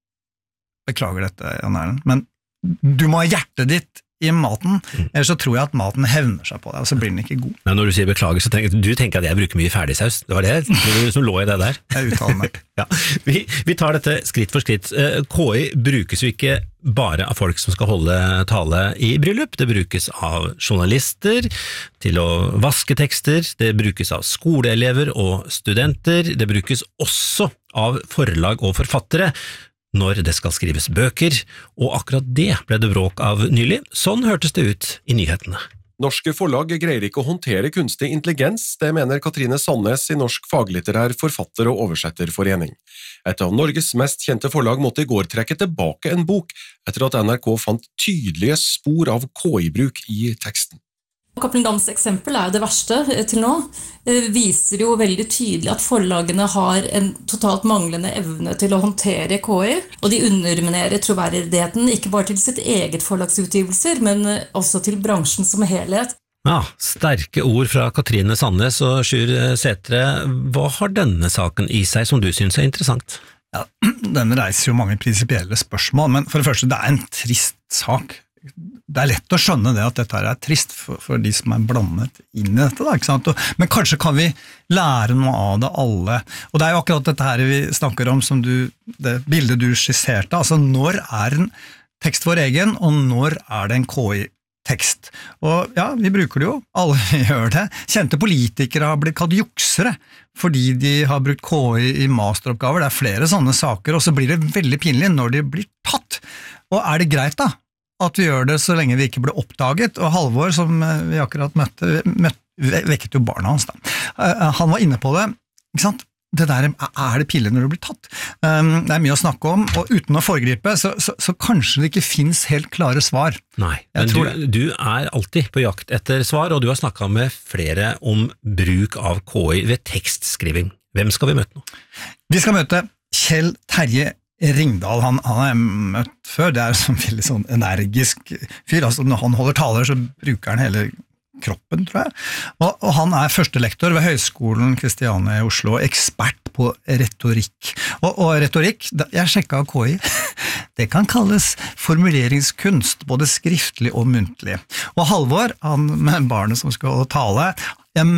beklager dette, Jan Erlend, men du må ha hjertet ditt i maten, ellers så tror jeg at maten hevner seg på deg, og så blir den ikke god. Men når du sier beklager, så tenker du tenker at jeg bruker mye ferdigsaus. Det var det, det som lå i det der. Jeg uttaler meg. Ja, vi, vi tar dette skritt for skritt. K I brukes jo ikke bare av folk som skal holde tale i bryllup, det brukes av journalister til å vaske tekster, det brukes av skoleelever og studenter, det brukes også av forlag og forfattere, når det skal skrives bøker, og akkurat det ble det bråk av nylig. Sånn hørtes det ut i nyhetene. Norske forlag greier ikke å håndtere kunstig intelligens, det mener Katrine Sandnes i Norsk faglitterær forfatter- og oversetterforening. Et av Norges mest kjente forlag måtte i går trekke tilbake en bok, etter at N R K fant tydelige spor av K I-bruk i teksten. Cappelen Dams eksempel er jo det verste til nå. Det viser jo veldig tydelig at forlagene har en totalt manglende evne til å håndtere K I, og de underminerer troverdigheten ikke bare til sitt eget forlagsutgivelser, men også til bransjen som helhet. Ja, sterke ord fra Katrine Sandnes og Sjur Sætre. Hva har denne saken i seg som du synes er interessant? Ja, den reiser jo mange prinsipielle spørsmål, men for det første, det er en trist sak. Det er lett å skjønne det at dette er trist for, for de som er blandet inn i dette, da, ikke sant? Og, men kanskje kan vi lære noe av det alle. Og det er jo akkurat dette her vi snakker om, som du, det bildet du skisserte, altså når er en tekst vår egen, og når er det en K I-tekst? Og ja, vi bruker det jo, alle gjør det. Kjente politikere har blitt kalt juksere, fordi de har brukt K I i masteroppgaver. Det er flere sånne saker, og så blir det veldig pinlig når de blir tatt. Og er det greit da? At vi gjør det så lenge vi ikke blir oppdaget, og Halvor, som vi akkurat møtte, møtte vekket jo barna hans da. Han var inne på det, ikke sant? Det der, er det pille når du blir tatt? Det er mye å snakke om, og uten å foregripe, så, så, så kanskje det ikke finnes helt klare svar. Nei, men du, du er alltid på jakt etter svar, og du har snakket med flere om bruk av K I ved tekstskriving. Hvem skal vi møte nå? Vi skal møte Kjell Terje Ringdal. Han, han har jeg møtt før, det er en veldig sånn energisk fyr, altså når han holder taler så bruker han hele kroppen, tror jeg, og, og han er førstelektor ved Høgskolen Kristiania i Oslo, ekspert på retorikk, og, og retorikk, jeg sjekket av K I, det kan kalles formuleringskunst, både skriftlig og muntlig, og Halvor, han med barnet som skal tale, jeg møtte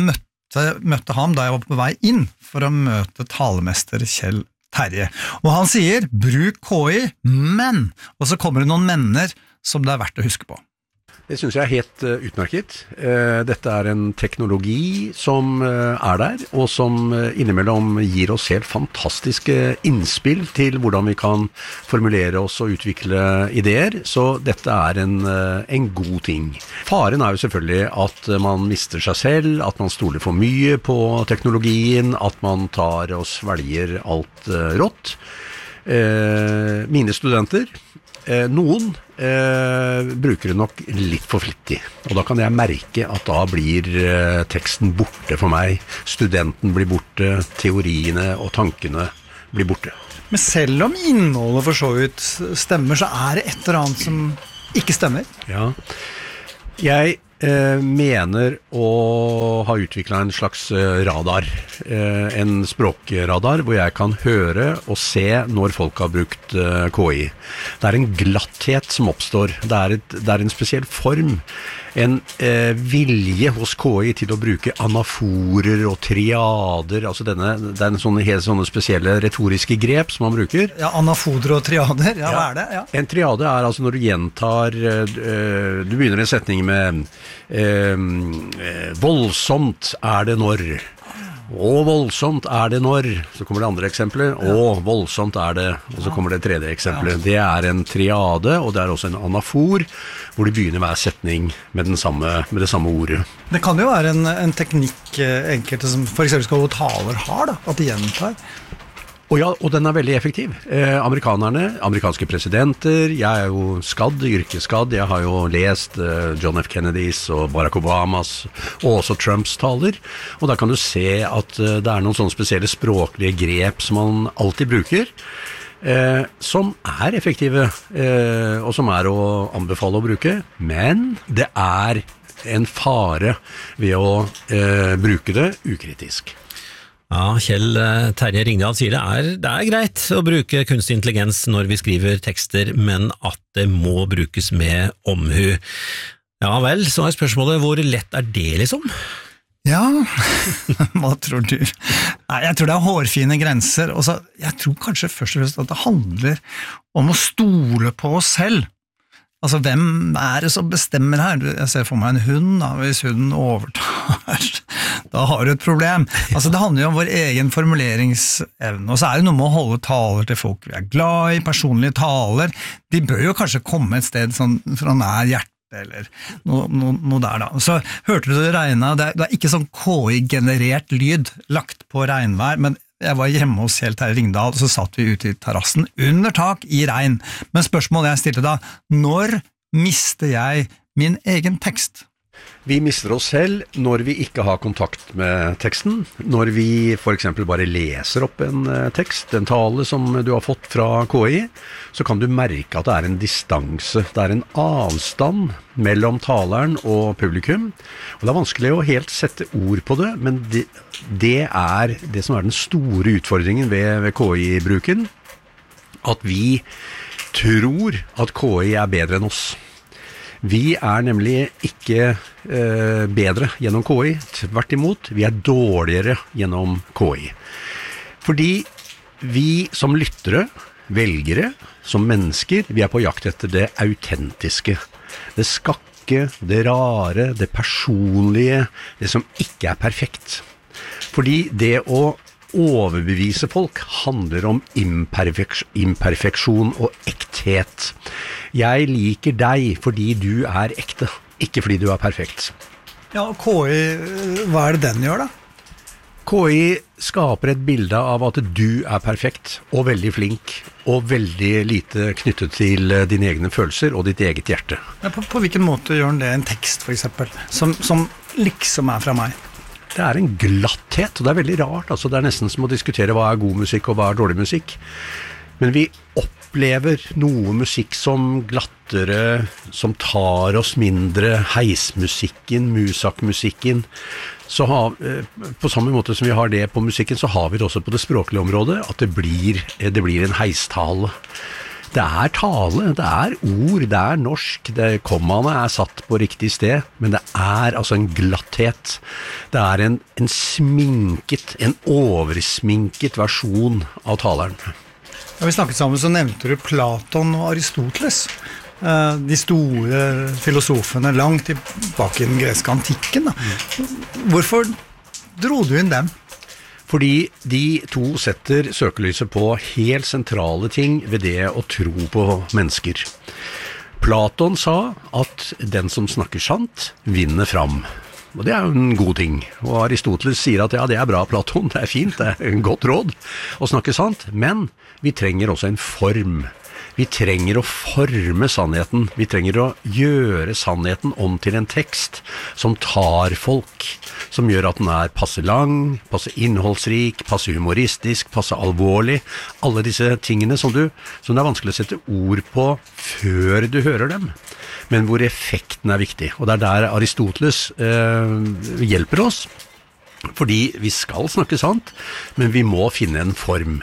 Så jeg møtte ham da jeg var på vei inn for å møte talemester Kjell Terje. Og han sier, bruk K I, men, og så kommer det noen menner som det er verdt å huske på. Det synes jeg er helt uh, utmerket. Uh, dette er en teknologi som uh, er der, og som uh, innimellom gir oss helt fantastiske innspill til hvordan vi kan formulere oss og utvikle ideer, så dette er en, uh, en god ting. Faren er jo selvfølgelig at uh, man mister seg selv, at man stoler for mye på teknologien, at man tar og svelger alt uh, rått. Uh, mine studenter, uh, noen Eh, bruker det nok litt for flittig, og da kan jeg merke at da blir eh, teksten borte for meg, studenten blir borte, teoriene og tankene blir borte. Men selv om innholdet for så vidt stemmer, så er det et eller annet som ikke stemmer. Ja, jeg eh, mener å ha utviklet en slags radar, eh, en språkradar, hvor jeg kan høre og se når folk har brukt eh, K I. Det er en glatthet som oppstår, det er, et, det er en spesiell form, en eh, vilje hos K I til å bruke anaforer og triader, altså denne, det er en sånne, helt sånne spesielle retoriske grep som man bruker. Ja, anaforer og triader, ja, ja. Hva er det? Ja. En triade er altså når du gjentar, eh, du begynner en setning med eh, voldsomt er det når, og voldsomt er det når, så kommer det andre eksempler, og voldsomt er det, og så kommer det tredje eksempler. Det er en triade, og det er også en anafor, hvor du begynner hver setning med, den samme, med det samme ordet. Det kan jo være en, en teknikk enkelte som for eksempel skal taler har, da, at de gjentar. Og ja, og den er veldig effektiv. Eh, amerikanerne, amerikanske presidenter, jeg er jo skadd, yrkesskadd, jeg har jo lest eh, John F. Kennedys og Barack Obamas, og også Trumps taler, og da kan du se at eh, det er noen sånne spesielle språklige grep som man alltid bruker, eh, som er effektive, eh, og som er å anbefale å bruke, men det er en fare ved å eh, bruke det ukritisk. Ja, Kjell Terje Ringdal sier det er, det er greit å bruke kunstig intelligens når vi skriver tekster, men at det må brukes med omhu. Ja vel, så er spørsmålet, hvor lett er det liksom? Ja, hva tror du? Nei, jeg tror det er hårfine grenser, og så, jeg tror kanskje først og fremst at det handler om å stole på oss selv. Altså, hvem er det som bestemmer her? Jeg ser for meg en hund, da. Hvis hunden overtar, da har du et problem. Altså, det handler jo om vår egen formuleringsevne, og så er det noe med å holde taler til folk vi er glad i, personlige taler. De bør jo kanskje komme et sted sånn, fra nær hjertet, eller noe, noe, noe der da. Så hørte du det regnet, det er, det er ikke sånn K I-generert lyd lagt på regnvær, men jeg var hjemme hos Kjell Terje Ringdal, og så satt vi ute i terrassen under tak i regn. Men spørsmålet jeg stilte da, når mister jeg min egen tekst? Vi mister oss selv når vi ikke har kontakt med teksten, når vi for eksempel bare leser opp en tekst, en tale som du har fått fra K I, så kan du merke at det er en distanse, det er en avstand mellom taleren og publikum, og det er vanskelig å helt sette ord på det, men det, det er det som er den store utfordringen ved, ved K I-bruken, at vi tror at K I er bedre enn oss. Vi er nemlig ikke eh, bedre gjennom K I, tvert imot, vi er dårligere gjennom K I. Fordi vi som lyttere, velgere, som mennesker, vi er på jakt etter det autentiske, det skakke, det rare, det personlige, det som ikke er perfekt. Fordi det å overbevise folk handler om imperfeks- imperfeksjon og ekthet. Jeg liker deg fordi du er ekte, ikke fordi du er perfekt. Ja, og K I, hva er det den gjør da? K I skaper et bilde av at du er perfekt og veldig flink og veldig lite knyttet til dine egne følelser og ditt eget hjerte. Ja, på, på hvilken måte gjør den det en tekst for eksempel, som, som liksom er fra meg? Det er en glatthet, og det er veldig rart, altså det er nesten som å diskutere hva er god musikk og hva er dårlig musikk. Men vi opplever noe musikk som glattere, som tar oss mindre, heismusikken, musakmusikken. Så har, på samme måte som vi har det på musikken, så har vi det også på det språklige området, at det blir, det blir en heistale. Det er tale, det er ord, det er norsk, det, kommaene er satt på riktig sted, men det er altså en glatthet. Det er en, en sminket, en oversminket versjon av taleren. Da vi snakket sammen, så nevnte du Platon og Aristoteles. De store filosofene langt tilbake i den greske antikken. Da. Hvorfor dro du inn dem? Fordi de to setter søkelyset på helt sentrale ting ved det å tro på mennesker. Platon sa at den som snakker sant, vinner fram. Og det er jo en god ting. Og Aristoteles sier at ja, det er bra, Platon, det er fint, det er en godt råd å snakke sant, men vi trenger også en form. Vi trenger å forme sannheten. Vi trenger å gjøre sannheten om til en tekst som tar folk, som gjør at den er passe lang, passe innholdsrik, passe humoristisk, passe alvorlig. Alle disse tingene som, du, som det er vanskelig å sette ord på før du hører dem, men hvor effekten er viktig. Og det er der Aristoteles eh, hjelper oss, fordi vi skal snakke sant, men vi må finne en form.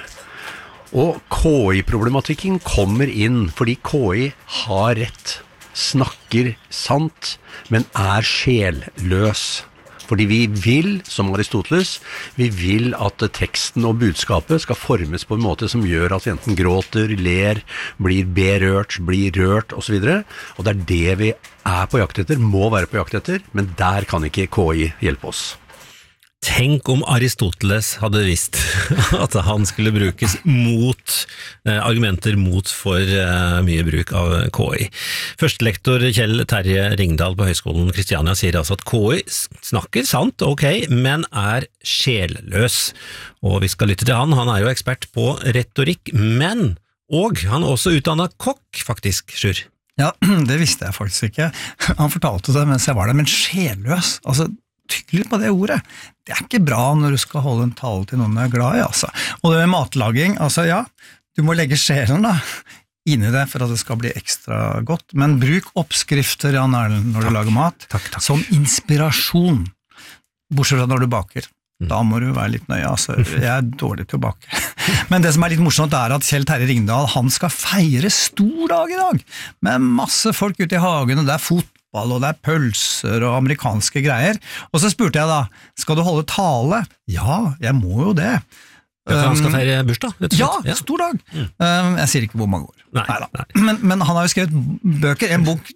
Og K I-problematikken kommer inn fordi K I har rett, snakker sant, men er sjelløs. Fordi vi vil, som Aristoteles, vi vil at teksten og budskapet skal formes på en måte som gjør at vi enten gråter, ler, blir berørt, blir rørt, og så videre. Og det er det vi er på jakt etter, må være på jakt etter, men der kan ikke K I hjelpe oss. Tenk om Aristoteles hadde visst at han skulle brukes mot eh, argumenter mot for eh, mye bruk av K I. Førstelektor Kjell Terje Ringdal på Høgskolen Kristiania sier altså at K I snakker sant, ok, men er sjelløs. Og vi skal lytte til han, han er jo ekspert på retorikk, men, og han er også utdannet kokk, faktisk, Sjur. Ja, det visste jeg faktisk ikke. Han fortalte det mens jeg var der, men sjelløs, altså, tykk litt på det ordet. Det er ikke bra når du skal holde en tale til noen du er glad i, altså. Og det med matlaging, altså ja, du må legge sjelen da, inn i det for at det skal bli ekstra godt, men bruk oppskrifter, Jan Erlend, når takk. Du lager mat, takk, takk. Som inspirasjon, bortsett fra når du baker. Da må du være litt nøye, altså. Jeg er dårlig til å bake. Men det som er litt morsomt er at Kjell Terje Ringdal, han skal feire stor dag i dag, med masse folk ute i hagen, og det er fotball, og det er pølser og amerikanske greier. Og så spurte jeg da, skal du holde tale? Ja, jeg må jo det. Ja, han skal feire bursdag, rett og slett. Ja, stor dag. Mm. Jeg sier ikke hvor mange år. Nei, Neida. Nei. Men, men han har jo skrevet bøker, en bok,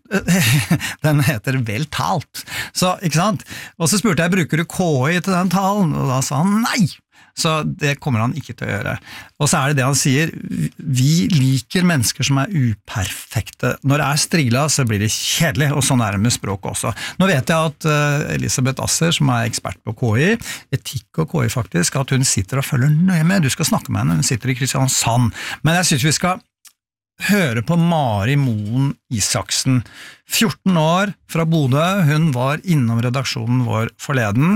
den heter Vel talt. Så, ikke sant? Og så spurte jeg, bruker du K I til den talen? Og da sa han nei! Så det kommer han ikke til å gjøre. Og så er det det han sier, vi liker mennesker som er uperfekte. Når det er strigla, så blir det kjedelig, og sånn er det med språk også. Nå vet jeg at uh, Elisabeth Asser, som er ekspert på K I, etikk og K I faktisk, at hun sitter og følger nøye med. Du skal snakke med henne, hun sitter i Kristiansand. Men jeg synes vi skal høre på Mari Moen Isaksen, fjorten år fra Bodø. Hun var innom redaksjonen vår forleden,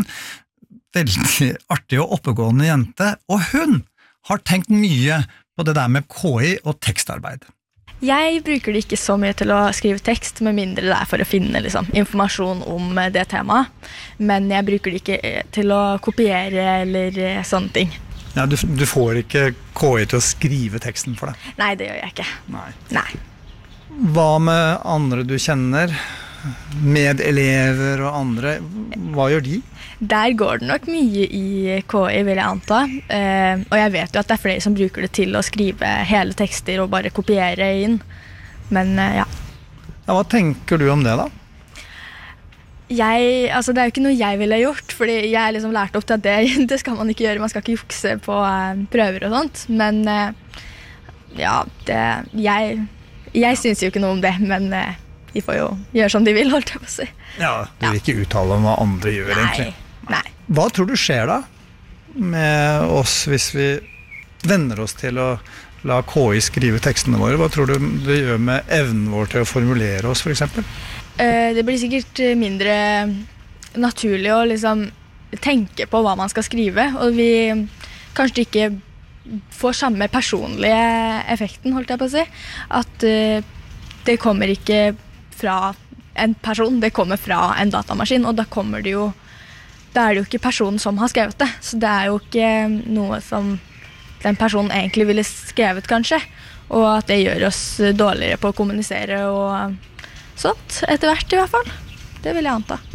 veldig artig og oppegående jente, og hun har tenkt mye på det der med K I og tekstarbeid. Jeg bruker det ikke så mye til å skrive tekst, med mindre det er for å finne liksom, informasjon om det temaet, men jeg bruker det ikke til å kopiere eller sånne ting. Ja, du, du får ikke K I til å skrive teksten for deg? Nei, det gjør jeg ikke. Nei. Nei. Hva med andre du kjenner? Medelever og andre, hva gjør de? Der går det nok mye i K I, vil jeg anta. Eh, og jeg vet jo at det er flere som bruker det til å skrive hele tekster og bare kopiere inn. Men eh, ja. Ja. Hva tenker du om det da? Jeg, altså det er jo ikke noe jeg ville gjort, fordi jeg er liksom lært opp til at det, det skal man ikke gjøre. Man skal ikke jukse på eh, prøver og sånt. Men eh, ja, det, jeg, jeg synes jo ikke noe om det, men eh, de får jo gjøre som de vil, holdt jeg på å si. Ja, du vil ikke uttale om hva andre gjør, nei, egentlig. Nei. Hva tror du skjer da med oss hvis vi venner oss til å la K I skrive tekstene våre? Hva tror du det gjør med evnen vår til å formulere oss, for eksempel? Uh, det blir sikkert mindre naturlig å liksom tenke på hva man skal skrive, og vi kanskje ikke får samme personlige effekten, holdt jeg på å si. At uh, det kommer ikke fra en person, det kommer fra en datamaskin, og da kommer det jo, da er det jo ikke personen som har skrevet det, så det er jo ikke noe som den personen egentlig ville skrevet kanskje, og at det gjør oss dårligere på å kommunisere og sånt, etter hvert i hvert fall. Det vil jeg anta.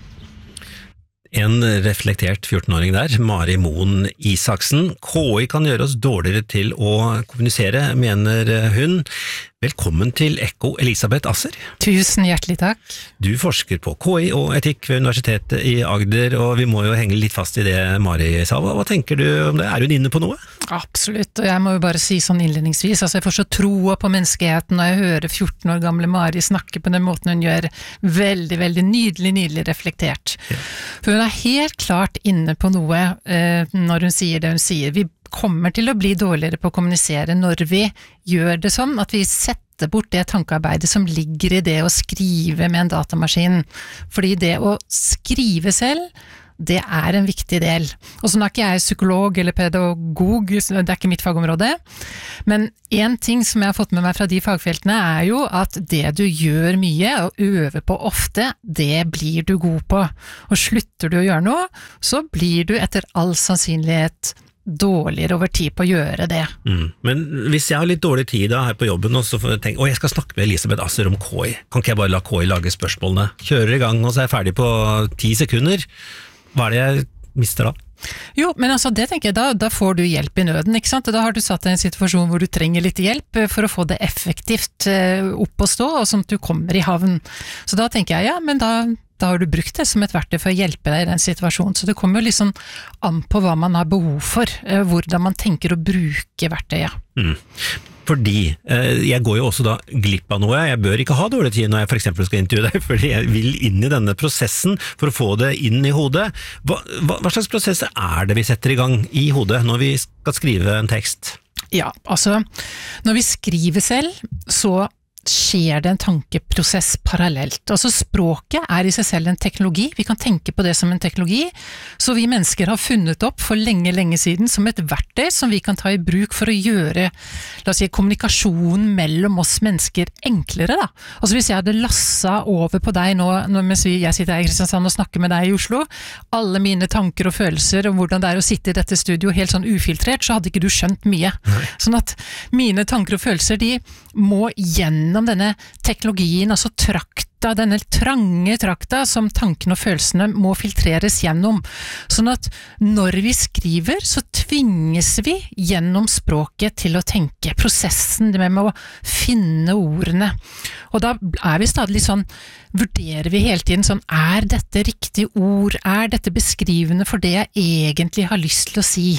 En reflektert fjortenåring der, Mari Moen Isaksen. K I kan gjøre oss dårligere til å kommunisere, mener hun. Velkommen til Ekko, Elisabeth Asser. Tusen hjertelig takk. Du forsker på K I og etikk ved Universitetet i Agder, og vi må jo henge litt fast i det Mari sa. Hva, hva tenker du om det? Er hun inne på noe? Absolutt, og jeg må jo bare si sånn innledningsvis, altså jeg får så troa på menneskeheten når jeg hører fjorten år gamle Mari snakke på den måten hun gjør. Veldig, veldig nydelig, nydelig reflektert. Ja. For hun er helt klart inne på noe eh, når hun sier det hun sier. Vi kommer til å bli dårligere på å kommunisere når vi gjør det sånn at vi setter bort det tankearbeidet som ligger i det å skrive med en datamaskin. Fordi det å skrive selv, det er en viktig del. Og så er ikke jeg psykolog eller pedagog, det er ikke mitt fagområde, men en ting som jeg har fått med meg fra de fagfeltene er jo at det du gjør mye og øver på ofte, det blir du god på. Og slutter du å gjøre noe, så blir du etter all sannsynlighet dårligere over tid på å gjøre det. Mm. Men hvis jeg har litt dårlig tid da her på jobben, og så får jeg tenke, å, jeg skal snakke med Elisabeth Asser om K I, kan ikke jeg bare la K I lage spørsmålene? Kjører i gang, og så er jeg ferdig på ti sekunder. Hva er det jeg mister da? Jo, men altså det tenker jeg, da, da får du hjelp i nøden, ikke sant? Da har du satt deg i en situasjon hvor du trenger litt hjelp for å få det effektivt opp å stå, og sånn at du kommer i havn. Så da tenker jeg, ja, men da, da har du brukt det som et verktøy for å hjelpe deg i den situasjonen. Så det kommer jo liksom an på hva man har behov for, hvordan man tenker å bruke verktøyet. Mm. Fordi eh, jeg går jo også da glipp av noe. Jeg bør ikke ha dårlig tid når jeg for eksempel skal intervjue deg, fordi jeg vil inn i denne prosessen for å få det inn i hodet. Hva, hva, hva slags prosesser er det vi setter i gang i hodet når vi skal skrive en tekst? Ja, altså, når vi skriver selv, så skjer det en tankeprosess parallelt. Altså språket er i seg selv en teknologi, vi kan tenke på det som en teknologi, så vi mennesker har funnet opp for lenge, lenge siden som et verktøy som vi kan ta i bruk for å gjøre, la oss si, kommunikasjonen mellom oss mennesker enklere da. Altså hvis jeg hadde lasset over på deg nå, mens jeg sitter her i Kristiansand og snakker med deg i Oslo, alle mine tanker og følelser om hvordan det er å sitte i dette studio helt sånn ufiltrert, så hadde ikke du skjønt mye. Sånn at mine tanker og følelser, de må gjennom denne teknologien, altså trakta, denne trange trakta som tankene og følelsene må filtreres gjennom. Sånn at når vi skriver, så tvinges vi gjennom språket til å tenke. Prosessen det med å finne ordene. Og da er vi stadig litt sånn, vurderer vi hele tiden sånn, er dette riktig ord? Er dette beskrivende for det jeg egentlig har lyst til å si?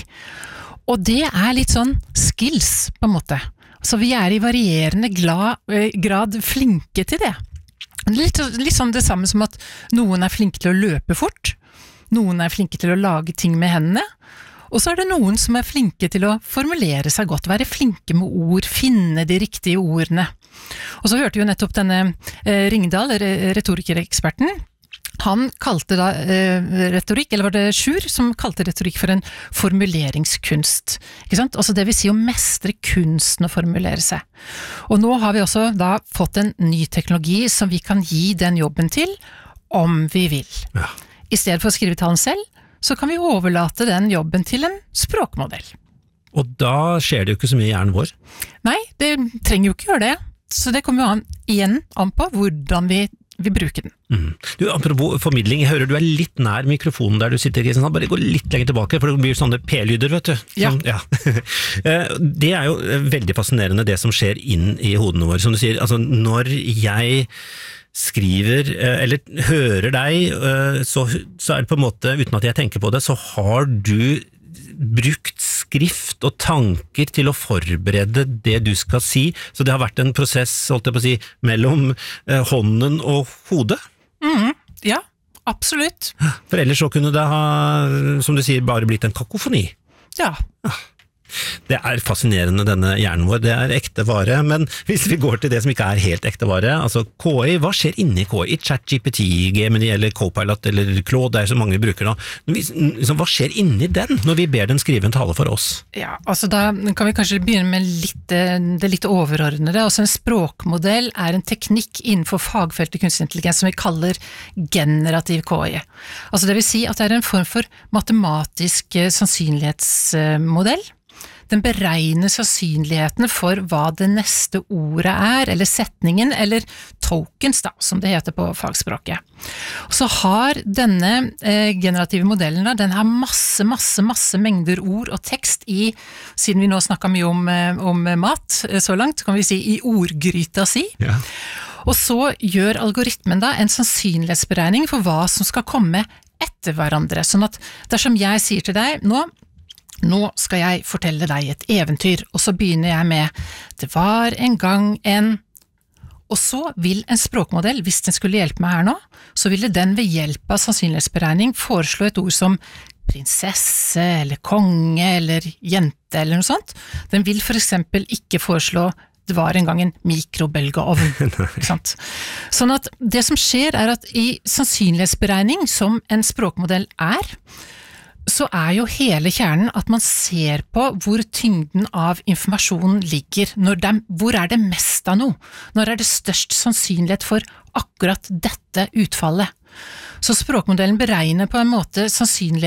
Og det er litt sånn skills, på en måte. Så vi er i varierende glad, grad flinke til det. Litt, litt sånn det samme som at noen er flinke til å løpe fort, noen er flinke til å lage ting med hendene, og så er det noen som er flinke til å formulere seg godt, være flinke med ord, finne de riktige ordene. Og så hørte vi jo nettopp denne eh, Ringdal, retorikereksperten. Han kalte da eh, retorikk, eller var det Sjur som kalte retorikk for en formuleringskunst, ikke sant? Altså det vil si å mestre kunsten å formulere seg. Og nå har vi også da fått en ny teknologi som vi kan gi den jobben til, om vi vil. Ja. I stedet for å skrive talen selv, så kan vi overlate den jobben til en språkmodell. Og da skjer det jo ikke så mye i hjernen vår. Nei, det trenger jo ikke gjøre det. Så det kommer jo an, igjen an på hvordan vi vi bruker den. Mm. Du, apropos formidling, jeg hører du er litt nær mikrofonen der du sitter, Kristiansand, bare gå litt lenger tilbake, for det blir sånne p-lyder, vet du. Sånn, ja. Ja. Det er jo veldig fascinerende det som skjer inn i hodene våre, som du sier, altså når jeg skriver, eller hører deg, så, så er det på en måte, uten at jeg tenker på det, så har du brukt skrift og tanker til å forberede det du skal si, så det har vært en prosess, holdt jeg på å si, mellom eh, hånden og hodet. Mm, ja, absolutt. For ellers så kunne det ha, som du sier, bare blitt en kakofoni. Ja. Det er fascinerende denne hjernen vår, det er ekte vare, men hvis vi går til det som ikke er helt ekte vare, altså K I, hva skjer inni K I? ChatGPT, Gemini eller Copilot eller Claude, det er så mange vi bruker nå. Hva skjer inni den når vi ber den skrive en tale for oss? Ja, altså da kan vi kanskje begynne med litt, det litt overordnede. Altså en språkmodell er en teknikk innenfor fagfeltet kunstig intelligens som vi kaller generativ K I. Altså det vil si at det er en form for matematisk sannsynlighetsmodell. Den beregner sannsynligheten for hva det neste ordet er, eller setningen, eller tokens da, som det heter på fagspråket. Og så har denne eh, generative modellen da, den har masse, masse, masse mengder ord og tekst i, siden vi nå snakket mye om, om mat så langt, kan vi si i ordgryta si. Ja. Og så gjør algoritmen da en sannsynlighetsberegning for hva som skal komme etter hverandre, sånn at dersom jeg sier til deg, nå, nå skal jeg fortelle deg et eventyr, og så begynner jeg med, det var en gang en, og så vil en språkmodell, hvis den skulle hjelpe meg her nå, så ville den ved hjelp av sannsynlighetsberegning foreslå et ord som prinsesse, eller konge, eller jente, eller noe sånt. Den vil for eksempel ikke foreslå det var en gang en mikrobølgeovn, ikke sant? Sånn at det som skjer er at i sannsynlighetsberegning, som en språkmodell er, så er jo hele kjernen at man ser på hvor tyngden av informasjonen ligger, når det, hvor er det mest av noe, når er det størst sannsynlighet for akkurat dette utfallet. Så språkmodellen beregner på en måte sannsynlighet